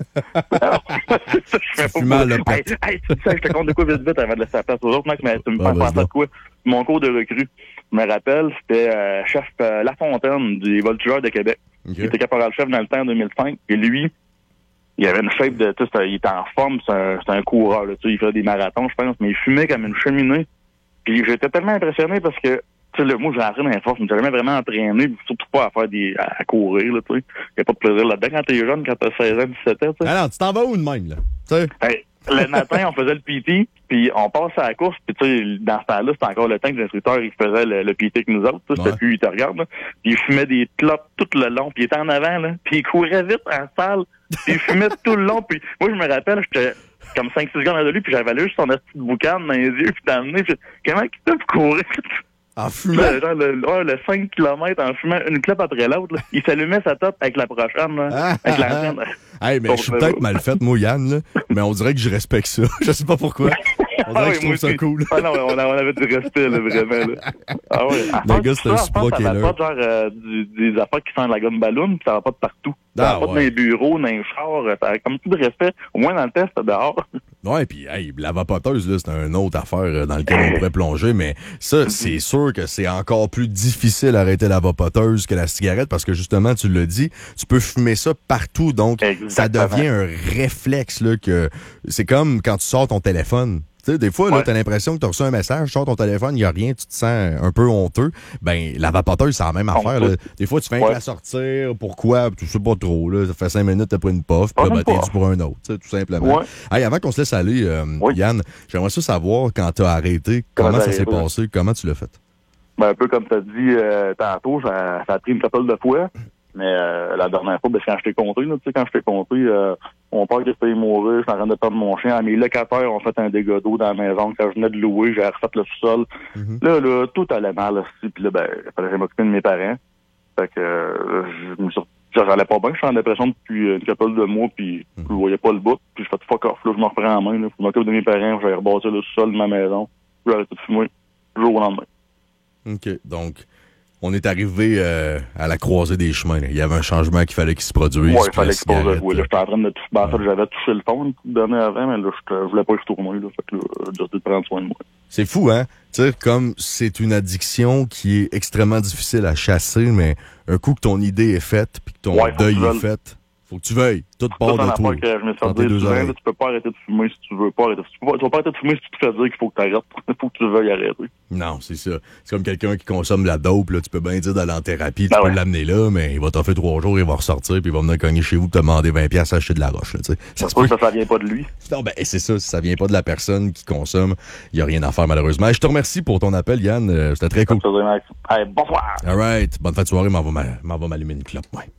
Je fais mal le hey, hey, tu sais, je te compte de quoi vite vite avant de laisser la place aux autres, mec, mais tu me fais penser à quoi? Mon cours de recrue, je me rappelle, c'était euh, chef euh, Lafontaine des Voltigeurs de Québec. Okay. Il était caporal-chef dans le temps en deux mille cinq, et lui, il avait une shape de, tu sais, il était en forme, c'est un, c'est un coureur, là, tu sais, il faisait des marathons, je pense, mais il fumait comme une cheminée. Puis j'étais tellement impressionné parce que, tu sais, le moi, j'ai entré dans les forces, mais j'ai jamais vraiment entraîné, surtout pas à faire des, à, à courir, là, tu sais. Il n'y a pas de plaisir là-dedans quand t'es jeune, quand t'as seize ans, dix-sept ans, tu sais. Ah non, tu t'en vas où de même, là? Tu sais? Hey, le matin, on faisait le P T, puis on passe à la course, puis tu sais, dans ce temps-là, c'était encore le temps que l'instructeur, il faisait le, le P T avec nous autres, tu sais, c'était ouais. plus, il te regarde, là. Puis il fumait des clopes tout le long, puis il était en avant, là, puis il courait vite en salle, puis il fumait tout le long, puis moi, je me rappelle, j'étais comme cinq six secondes de lui, puis j'avais juste son petite boucane dans les yeux, puis dans le nez, puis comment il peut courir? En fumant? Le, genre, le, ouais, le cinq kilomètres en fumant une clope après l'autre, là. Il s'allumait sa top avec la prochaine, là, ah, avec l'ancienne. Hey, mais je suis peut-être mal fait, moi, Yann, là, mais on dirait que je respecte ça. Je sais pas pourquoi. On dirait ah, que oui, je trouve ça cool. Ah non, on, a, on avait du respect, là, vraiment, là. Ah ouais. Le gars, c'était un super killer. Ça va pas, genre, euh, du, des affaires qui sentent la gomme ballon, puis ça va pas de partout. Ça ah, va pas ouais. dans les bureaux, dans les chars, ça a comme tout de respect. Au moins, dans le test, c'était dehors. Ouais, puis hey, la vapoteuse, là, c'est une autre affaire dans laquelle on pourrait plonger, mais ça, c'est sûr que c'est encore plus difficile d'arrêter la vapoteuse que la cigarette, parce que justement, tu l'as dit, tu peux fumer ça partout, donc exactement. Ça devient un réflexe, là, que c'est comme quand tu sors ton téléphone. Tu sais, des fois, là, ouais. t'as l'impression que t'as reçu un message, tu sors ton téléphone, il n'y a rien, tu te sens un peu honteux. Ben, la vapoteuse, c'est la même affaire, là. Des fois, tu fais ouais. la sortir, pourquoi, tu sais pas trop, là. Ça fait cinq minutes, t'as pris une puff, puis là, ben, t'es dû pour un autre, tu sais, tout simplement. Ouais. Hey, avant qu'on se laisse aller, euh, oui. Yann, j'aimerais ça savoir, quand t'as arrêté, comment, comment ça s'est passé, comment tu l'as fait? Ben, un peu comme t'as dit euh, tantôt, ça, ça a pris une couple de fois. Mais euh, la dernière fois, ben, quand je t'ai compté, là, tu sais, quand je t'ai compté, euh, mon père qui a failli mourir, je suis en train de perdre mon chien. Mes locataires ont fait un dégât d'eau dans la maison. Quand je venais de louer, j'ai refait le sous-sol. Mm-hmm. Là, là, tout allait mal aussi. Puis là, ben, il fallait que je m'occupe de mes parents. Fait que euh, je me suis j'allais pas bien, je suis en dépression depuis une couple de mois, puis mm-hmm. je voyais pas le bout. Puis je fais fuck off, là, je me reprends en main. Là, je m'occupe de mes parents, j'ai rebâti le sous-sol de ma maison. J'ai arrêté de fumer, jour au lendemain. OK, donc... On est arrivé euh, à la croisée des chemins. Là. Il y avait un changement qu'il fallait qu'il se produise. Oui, il fallait qu'il se produise. Oui, là, j'étais en train de tout... Ben, en fait, j'avais touché le fond une couple d'années avant, mais là, je, je voulais pas y retourner. Là, fait que là, j'ai dû prendre soin de moi. C'est fou, hein? Tu sais, comme c'est une addiction qui est extrêmement difficile à chasser, mais un coup que ton idée est faite, puis que ton ouais, deuil est fait, faut que tu veuilles. Tout part de toi. Que je me suis dit, souvent, là, tu peux pas arrêter de fumer si tu veux pas arrêter. Tu peux pas, tu vas pas arrêter de fumer si tu te fais dire qu'il faut que tu arrêtes. Il faut que tu veuilles arrêter. Non, c'est ça. C'est comme quelqu'un qui consomme de la dope. Là. Tu peux bien dire d'aller en thérapie, tu ben peux ouais. l'amener là, mais il va t'en faire trois jours, il va ressortir, puis il va venir cogner chez vous pour te demander vingt piastres à acheter de la roche. Là, ça se peut que ça, ça vient pas de lui. Non, ben c'est ça. Si ça vient pas de la personne qui consomme, il n'y a rien à faire malheureusement. Et je te remercie pour ton appel, Yann. Euh, c'était très cool. Hey, bonsoir. All right. Bonne fin de soirée. M'en va m'allumer une clope. Ouais.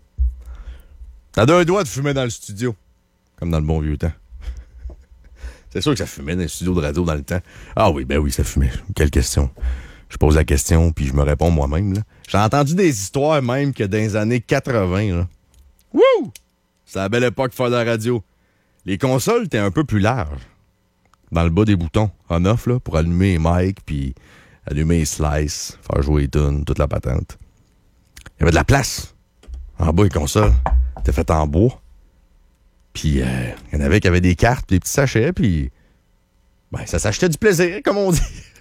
T'as deux doigts de fumer dans le studio. Comme dans le bon vieux temps. C'est sûr que ça fumait dans le studio de radio dans le temps. Ah oui, ben oui, ça fumait. Quelle question. Je pose la question, puis je me réponds moi-même. Là. J'ai entendu des histoires même que dans les années quatre-vingts. Là. Wouh! C'est la belle époque de faire de la radio. Les consoles étaient un peu plus larges. Dans le bas des boutons, on-off, là, pour allumer les mics, puis allumer les slices, faire jouer les tunes, toute la patente. Il y avait de la place. En bas, les consoles. C'était fait en bois. Puis, il euh, y en avait qui avaient des cartes, des petits sachets, puis ben, ça s'achetait du plaisir, comme on dit.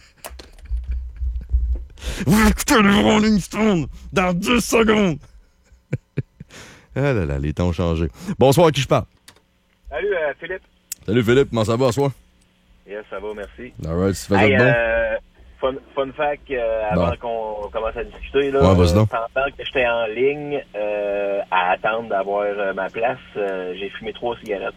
Vous écoutez le Rolling Stone dans dix secondes. Ah là là, les temps ont changé. Bonsoir, à qui je parle? Salut, euh, Philippe. Salut Philippe, comment ça va ce soir? Yes, ça va, merci. All right, tu fais hey, bon? Euh, fun, fun fact, euh, avant bon. qu'on commence à discuter, là, ouais, vas-y donc. euh, pendant que j'étais en ligne euh, à attendre d'avoir euh, ma place, euh, j'ai fumé trois cigarettes.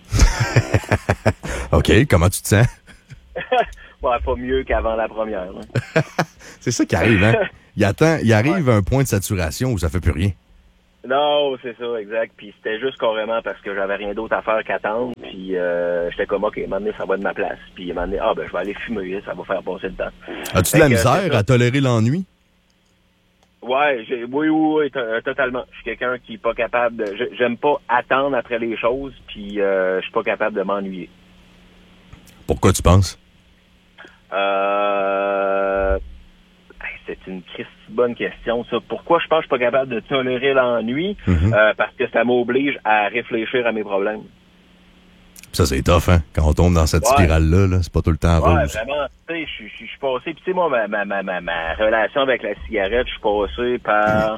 OK, comment tu te sens? Ouais, pas mieux qu'avant la première. Hein. C'est ça qui arrive, hein? Il, attend, il arrive ouais. à un point de saturation où ça fait plus rien. Non, c'est ça, exact. Puis c'était juste carrément parce que j'avais rien d'autre à faire qu'attendre. Puis euh, j'étais comme, OK, à un moment donné, ça va de ma place. Puis à un moment donné, ah ben, je vais aller fumer, ça va faire passer le temps. As-tu de la misère à tolérer l'ennui? Ouais, j'ai, oui, oui, oui, t- totalement. Je suis quelqu'un qui est pas capable de... je- J'aime pas attendre après les choses, puis euh, je suis pas capable de m'ennuyer. Pourquoi tu penses? Euh... C'est une Christie bonne question, ça. Pourquoi je pense que je suis pas capable de tolérer l'ennui? Mm-hmm. Euh, parce que ça m'oblige à réfléchir à mes problèmes. Ça, c'est tough, hein? Quand on tombe dans cette ouais. spirale-là, là, c'est pas tout le temps ouais, rose. Vraiment, tu sais, je suis passé... Puis tu sais, moi, ma, ma, ma, ma, ma relation avec la cigarette, je suis passé par...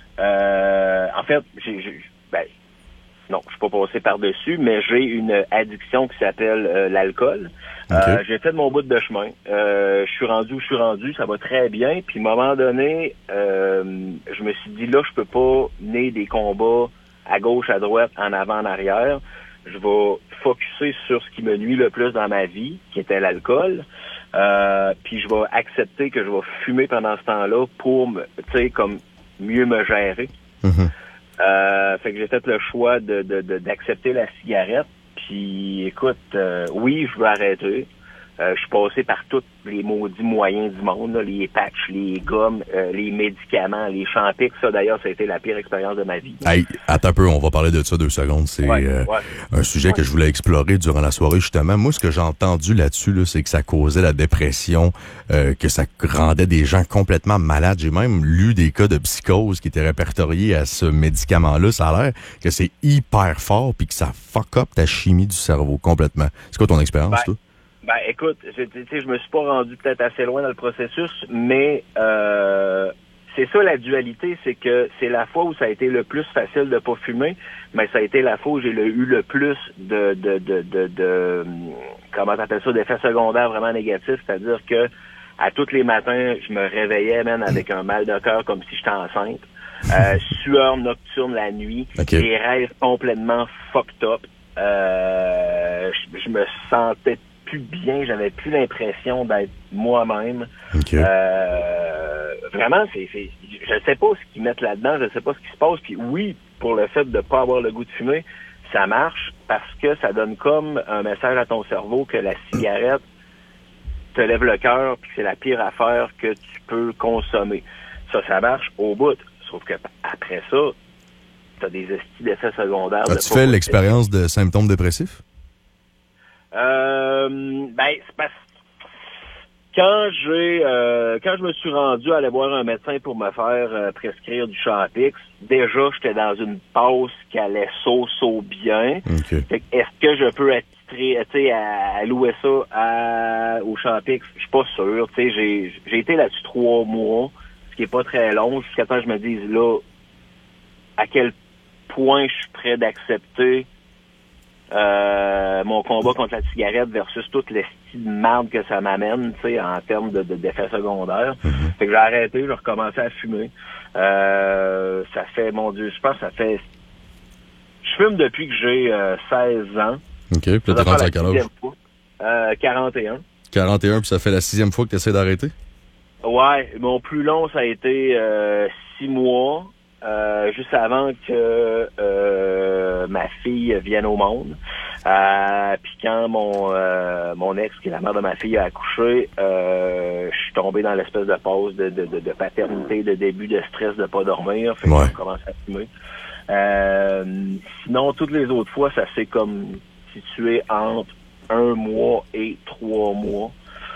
Euh, en fait, j'ai... j'ai ben, non, je suis pas passé par-dessus, mais j'ai une addiction qui s'appelle euh, l'alcool. Okay. Euh, j'ai fait mon bout de chemin. Euh, je suis rendu où je suis rendu, ça va très bien. Puis à un moment donné, euh, je me suis dit, là, je peux pas mener des combats à gauche, à droite, en avant, en arrière. Je vais focusser sur ce qui me nuit le plus dans ma vie, qui était l'alcool. Euh, puis je vais accepter que je vais fumer pendant ce temps-là pour, me, tu sais, comme mieux me gérer. Mm-hmm. Euh, fait que j'ai fait le choix de, de, de d'accepter la cigarette. Puis, écoute, euh, oui, je veux arrêter. Euh, je suis passé par tous les maudits moyens du monde, là, les patchs, les gommes, euh, les médicaments, les Champix. Ça, d'ailleurs, ça a été la pire expérience de ma vie. Hey, attends un peu, on va parler de ça deux secondes. C'est ouais, euh, ouais. un sujet ouais. que je voulais explorer durant la soirée, justement. Moi, ce que j'ai entendu là-dessus, là, c'est que ça causait la dépression, euh, que ça rendait des gens complètement malades. J'ai même lu des cas de psychose qui étaient répertoriés à ce médicament-là. Ça a l'air que c'est hyper fort puis que ça fuck up ta chimie du cerveau complètement. C'est quoi ton expérience, ben. toi? Ben, écoute, je, je me suis pas rendu peut-être assez loin dans le processus, mais euh, c'est ça la dualité, c'est que c'est la fois où ça a été le plus facile de pas fumer, mais ça a été la fois où j'ai le, eu le plus de, de, de, de, de comment t'appelles ça, d'effets secondaires vraiment négatifs, c'est-à-dire que à tous les matins, je me réveillais, man, avec un mal de cœur comme si j'étais enceinte, euh, sueur nocturne la nuit, okay. Des rêves complètement fucked up, euh, je, je me sentais plus bien, j'avais plus l'impression d'être moi-même. Okay. Euh, vraiment, c'est, c'est, je sais pas ce qu'ils mettent là-dedans, je sais pas ce qui se passe. Puis oui, pour le fait de pas avoir le goût de fumer, ça marche parce que ça donne comme un message à ton cerveau que la cigarette te lève le cœur puis que c'est la pire affaire que tu peux consommer. Ça, ça marche au bout. Sauf que après ça, t'as des estis d'effets secondaires. As-tu fait l'expérience de symptômes dépressifs? Euh, ben, c'est parce quand j'ai, euh, quand je me suis rendu à aller voir un médecin pour me faire euh, prescrire du Champix, déjà, j'étais dans une passe qui allait so-so bien. Okay. Fait que est-ce que je peux attitrer, tu sais, à, à louer ça à, au Champix? Je suis pas sûr. Tu sais, j'ai, j'ai été là-dessus trois mois, ce qui est pas très long, jusqu'à temps que je me dise, là, à quel point je suis prêt d'accepter Euh, mon combat contre la cigarette versus toute l'esti de merde que ça m'amène, tu sais, en termes de, de, d'effets secondaires. Mm-hmm. Fait que j'ai arrêté, j'ai recommencé à fumer. Euh, ça fait, mon Dieu, je pense que ça fait... Je fume depuis que j'ai euh, seize ans. OK, puis là, t'es rendu à quel âge? Euh, quarante et un. quarante et un, puis ça fait la sixième fois que tu essaies d'arrêter? Ouais, mon plus long, ça a été euh, six mois. Euh, juste avant que euh, ma fille vienne au monde. Euh, puis quand mon euh, mon ex, qui est la mère de ma fille, a accouché, euh, je suis tombé dans l'espèce de pause de, de, de, de paternité, de début de stress de pas dormir. Fait que ouais. J'ai commencé à fumer. Euh, sinon, toutes les autres fois, ça s'est comme situé entre un mois et trois mois.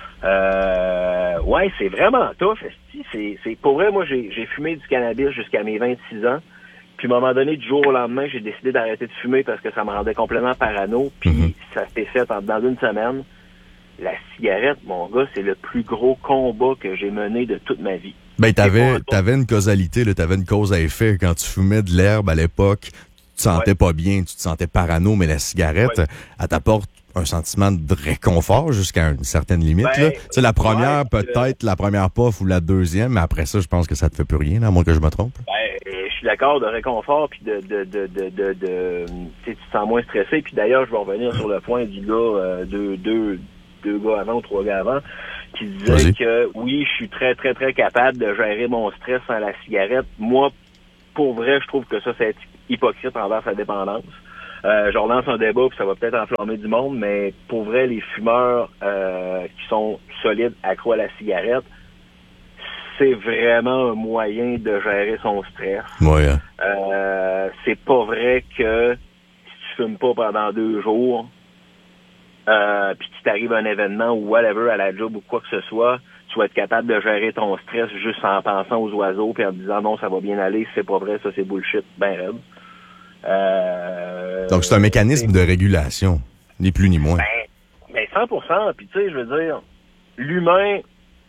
Euh, ouais, c'est vraiment tough. C'est, c'est, pour vrai, moi, j'ai, j'ai fumé du cannabis jusqu'à mes vingt-six ans. Puis, à un moment donné, du jour au lendemain, j'ai décidé d'arrêter de fumer parce que ça me rendait complètement parano. Puis, mm-hmm. ça s'est fait en, dans une semaine. La cigarette, mon gars, c'est le plus gros combat que j'ai mené de toute ma vie. Ben, t'avais, t'avais une causalité, là, t'avais une cause à effet. Quand tu fumais de l'herbe à l'époque, tu te sentais ouais. pas bien, tu te sentais parano, mais la cigarette, ouais. elle t'apporte un sentiment de réconfort jusqu'à une certaine limite. Ben, Tu sais, la première, ouais, peut-être la première puff ou la deuxième, mais après ça, je pense que ça te fait plus rien, là, à moins que je me trompe. Ben, je suis d'accord, de réconfort, puis de, de, de, de, de, de tu sais, tu te sens moins stressé. Puis d'ailleurs, je vais revenir sur le point du gars, euh, deux, deux, deux gars avant ou trois gars avant, qui disait Vas-y. que oui, je suis très, très, très capable de gérer mon stress sans la cigarette. Moi, pour vrai, je trouve que ça, c'est être hypocrite envers sa dépendance. Euh, je relance un débat, puis ça va peut-être enflammer du monde, mais pour vrai, les fumeurs euh, qui sont solides, accros à la cigarette, c'est vraiment un moyen de gérer son stress. Ouais. Hein. Euh, c'est pas vrai que si tu fumes pas pendant deux jours, euh, puis qu'il t'arrive un événement ou whatever à la job ou quoi que ce soit, tu vas être capable de gérer ton stress juste en pensant aux oiseaux puis en te disant non, ça va bien aller, c'est pas vrai, ça c'est bullshit, ben raide. Euh, Donc, c'est un mécanisme de régulation, ni plus ni moins. Ben, ben cent pour cent. Puis tu sais, je veux dire, l'humain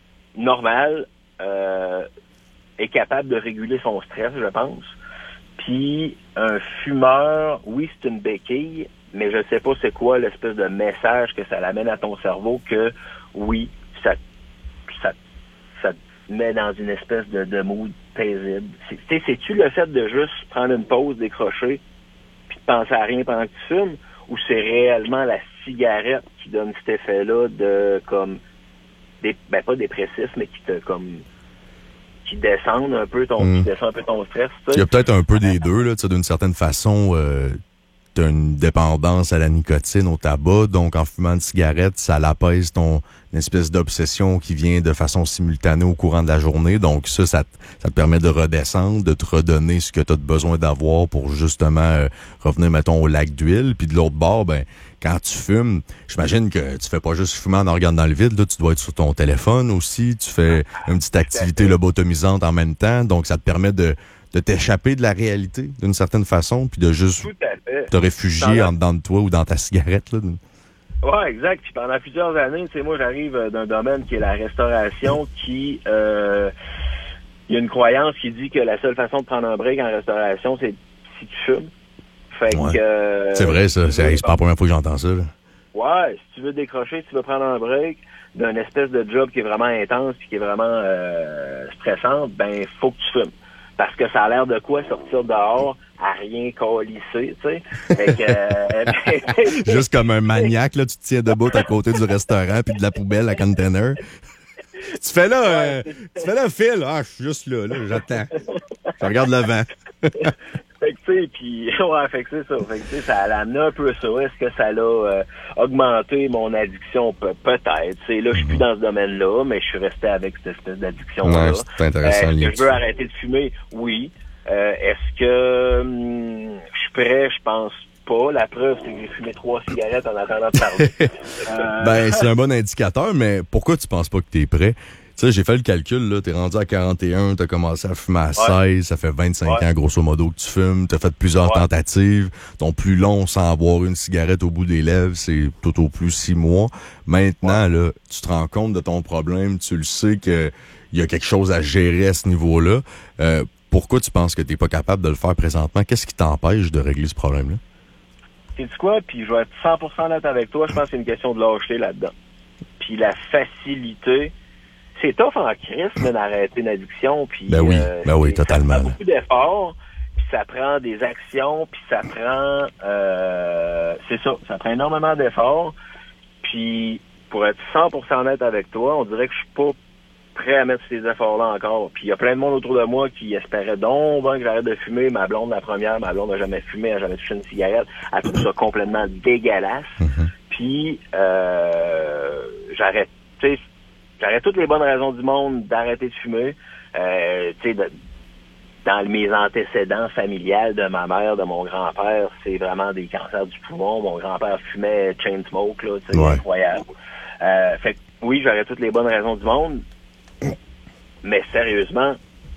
normal euh, est capable de réguler son stress, je pense. Puis un fumeur, oui, c'est une béquille, mais je sais pas c'est quoi l'espèce de message que ça l'amène à ton cerveau que oui, ça, ça, ça te met dans une espèce de, de mood paisible. C'est, tu sais, c'est-tu le fait de juste prendre une pause, décrocher, puis de penser à rien pendant que tu fumes, ou c'est réellement la cigarette qui donne cet effet-là de comme des, ben pas dépressif, mais qui te comme qui descendent un peu ton Mm. qui descend un peu ton stress. Tu sais. Il y a peut-être un peu des deux, là, tu sais, d'une certaine façon. Euh, t'as une dépendance à la nicotine, au tabac, donc en fumant une cigarette, ça l'apaise ton une espèce d'obsession qui vient de façon simultanée au courant de la journée. Donc ça, ça te, ça te permet de redescendre, de te redonner ce que tu as besoin d'avoir pour justement euh, revenir, mettons, au lac d'huile. Puis de l'autre bord, ben quand tu fumes, j'imagine que tu fais pas juste fumer en regardant dans le vide, là, tu dois être sur ton téléphone aussi, tu fais une petite activité lobotomisante en même temps, donc ça te permet de de t'échapper de la réalité d'une certaine façon, puis de juste Tout à fait. te réfugier en dedans de toi ou dans ta cigarette. Là. Ouais, exact. Puis pendant plusieurs années, tu sais, moi, j'arrive d'un domaine qui est la restauration, qui euh, il y a une croyance qui dit que la seule façon de prendre un break en restauration, c'est si tu fumes. Fait Ouais. que euh, C'est vrai, ça. si C'est, tu veux- c'est pas la première fois que j'entends ça. Là. Ouais, si tu veux décrocher, si tu veux prendre un break d'un espèce de job qui est vraiment intense puis qui est vraiment euh, stressante, ben faut que tu fumes. Parce que ça a l'air de quoi sortir dehors à rien colisser, tu sais. Fait que euh, Juste comme un maniaque, là, tu te tiens debout à côté du restaurant puis de la poubelle à container. Tu fais là, euh, tu fais là, Phil. Ah, je suis juste là, là, j'attends. Je regarde le vent. Fait que, tu sais, puis, ouais, fait que c'est ça. Fait que, tu sais, ça a amené un peu ça. Est-ce que ça l'a euh, augmenté mon addiction? Pe- peut-être. Tu sais, là, je suis plus dans ce domaine-là, mais je suis resté avec cette espèce d'addiction-là. Ouais, c'est intéressant, Euh, le est-ce lien que je veux arrêter de fumer? Oui. Euh, est-ce que hum, je suis prêt? Je pense pas. La preuve, c'est que j'ai fumé trois cigarettes en attendant de parler. Euh, Ben, c'est un bon indicateur, mais pourquoi tu penses pas que t'es prêt? Tu sais, j'ai fait le calcul, là, t'es rendu à quarante et un, t'as commencé à fumer à seize, ça fait vingt-cinq Ouais. ans, grosso modo, que tu fumes, t'as fait plusieurs Ouais. tentatives, ton plus long sans avoir une cigarette au bout des lèvres, c'est tout au plus six mois. Maintenant, là, tu te rends compte de ton problème, tu le sais que il y a quelque chose à gérer à ce niveau-là. Euh, pourquoi tu penses que t'es pas capable de le faire présentement? Qu'est-ce qui t'empêche de régler ce problème-là? sais-tu quoi? Puis je vais être cent pour cent honnête avec toi, je pense que c'est une question de lâcheté là-dedans. Puis la facilité, c'est tough en crise, mais d'arrêter une addiction. Puis, Ben oui, euh, ben oui, c'est- totalement. Ça prend beaucoup d'efforts, puis ça prend des actions, puis ça prend... Euh, c'est ça, ça prend énormément d'efforts. Puis, pour être cent pour cent honnête avec toi, on dirait que je suis pas prêt à mettre ces efforts-là encore. Puis il y a plein de monde autour de moi qui espérait donc ben, que j'arrête de fumer. Ma blonde, la première, ma blonde n'a jamais fumé, elle n'a jamais touché une cigarette. Elle trouve ça complètement dégueulasse. Mm-hmm. Puis euh, j'arrête, tu sais, j'aurais toutes les bonnes raisons du monde d'arrêter de fumer. Euh, tu sais, de- dans mes antécédents familiales de ma mère, de mon grand-père, c'est vraiment des cancers du poumon. Mon grand-père fumait chain smoke, là, tu sais, Ouais. incroyable. Euh, fait que oui, j'aurais toutes les bonnes raisons du monde, mais sérieusement,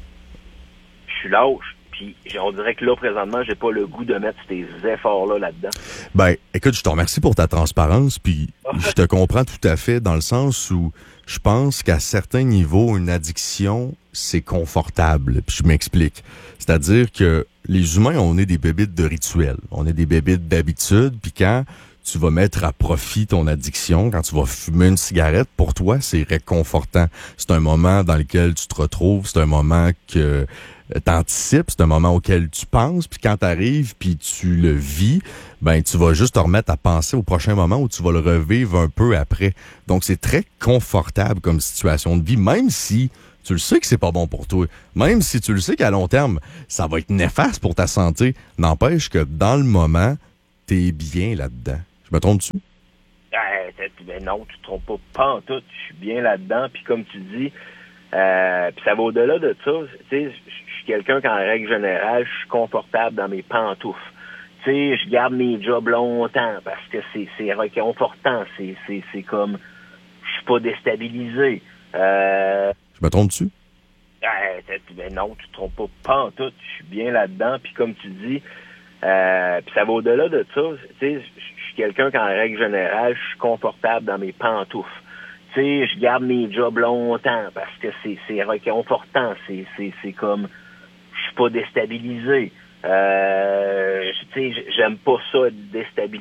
je suis lâche. Puis on dirait que là, présentement, j'ai pas le goût de mettre ces efforts-là là-dedans. Ben, écoute, je te remercie pour ta transparence, puis je te comprends tout à fait dans le sens où je pense qu'à certains niveaux, une addiction, c'est confortable. Puis je m'explique. C'est-à-dire que les humains, on est des bébites de rituel. On est des bébites d'habitude, puis quand tu vas mettre à profit ton addiction, quand tu vas fumer une cigarette, pour toi, c'est réconfortant. C'est un moment dans lequel tu te retrouves, c'est un moment que t'anticipes, c'est un moment auquel tu penses, puis quand t'arrives, puis tu le vis, ben tu vas juste te remettre à penser au prochain moment où tu vas le revivre un peu après. Donc, c'est très confortable comme situation de vie, même si tu le sais que c'est pas bon pour toi, même si tu le sais qu'à long terme, ça va être néfaste pour ta santé, n'empêche que dans le moment, t'es bien là-dedans. Je me trompe-tu? Euh, ben non, tu te trompes pas, pas en tout. Je suis bien là-dedans. Puis comme tu dis, euh, puis ça va au-delà de ça. Tu sais, je suis quelqu'un qu'en règle générale, je suis confortable dans mes pantoufles. Tu sais, je garde mes jobs longtemps parce que c'est c'est réconfortant. C'est c'est c'est comme, je suis pas déstabilisé. Euh, je me trompe-tu? Euh, ben non, tu te trompes pas, pas en tout. Je suis bien là-dedans. Puis comme tu dis, euh, puis ça va au-delà de ça. Tu sais, je suis quelqu'un qu'en règle générale, je suis confortable dans mes pantoufles. Tu sais, je garde mes jobs longtemps parce que c'est c'est réconfortant. C'est c'est c'est comme, je suis pas déstabilisé. Euh, tu sais, j'aime pas ça être déstabilisé.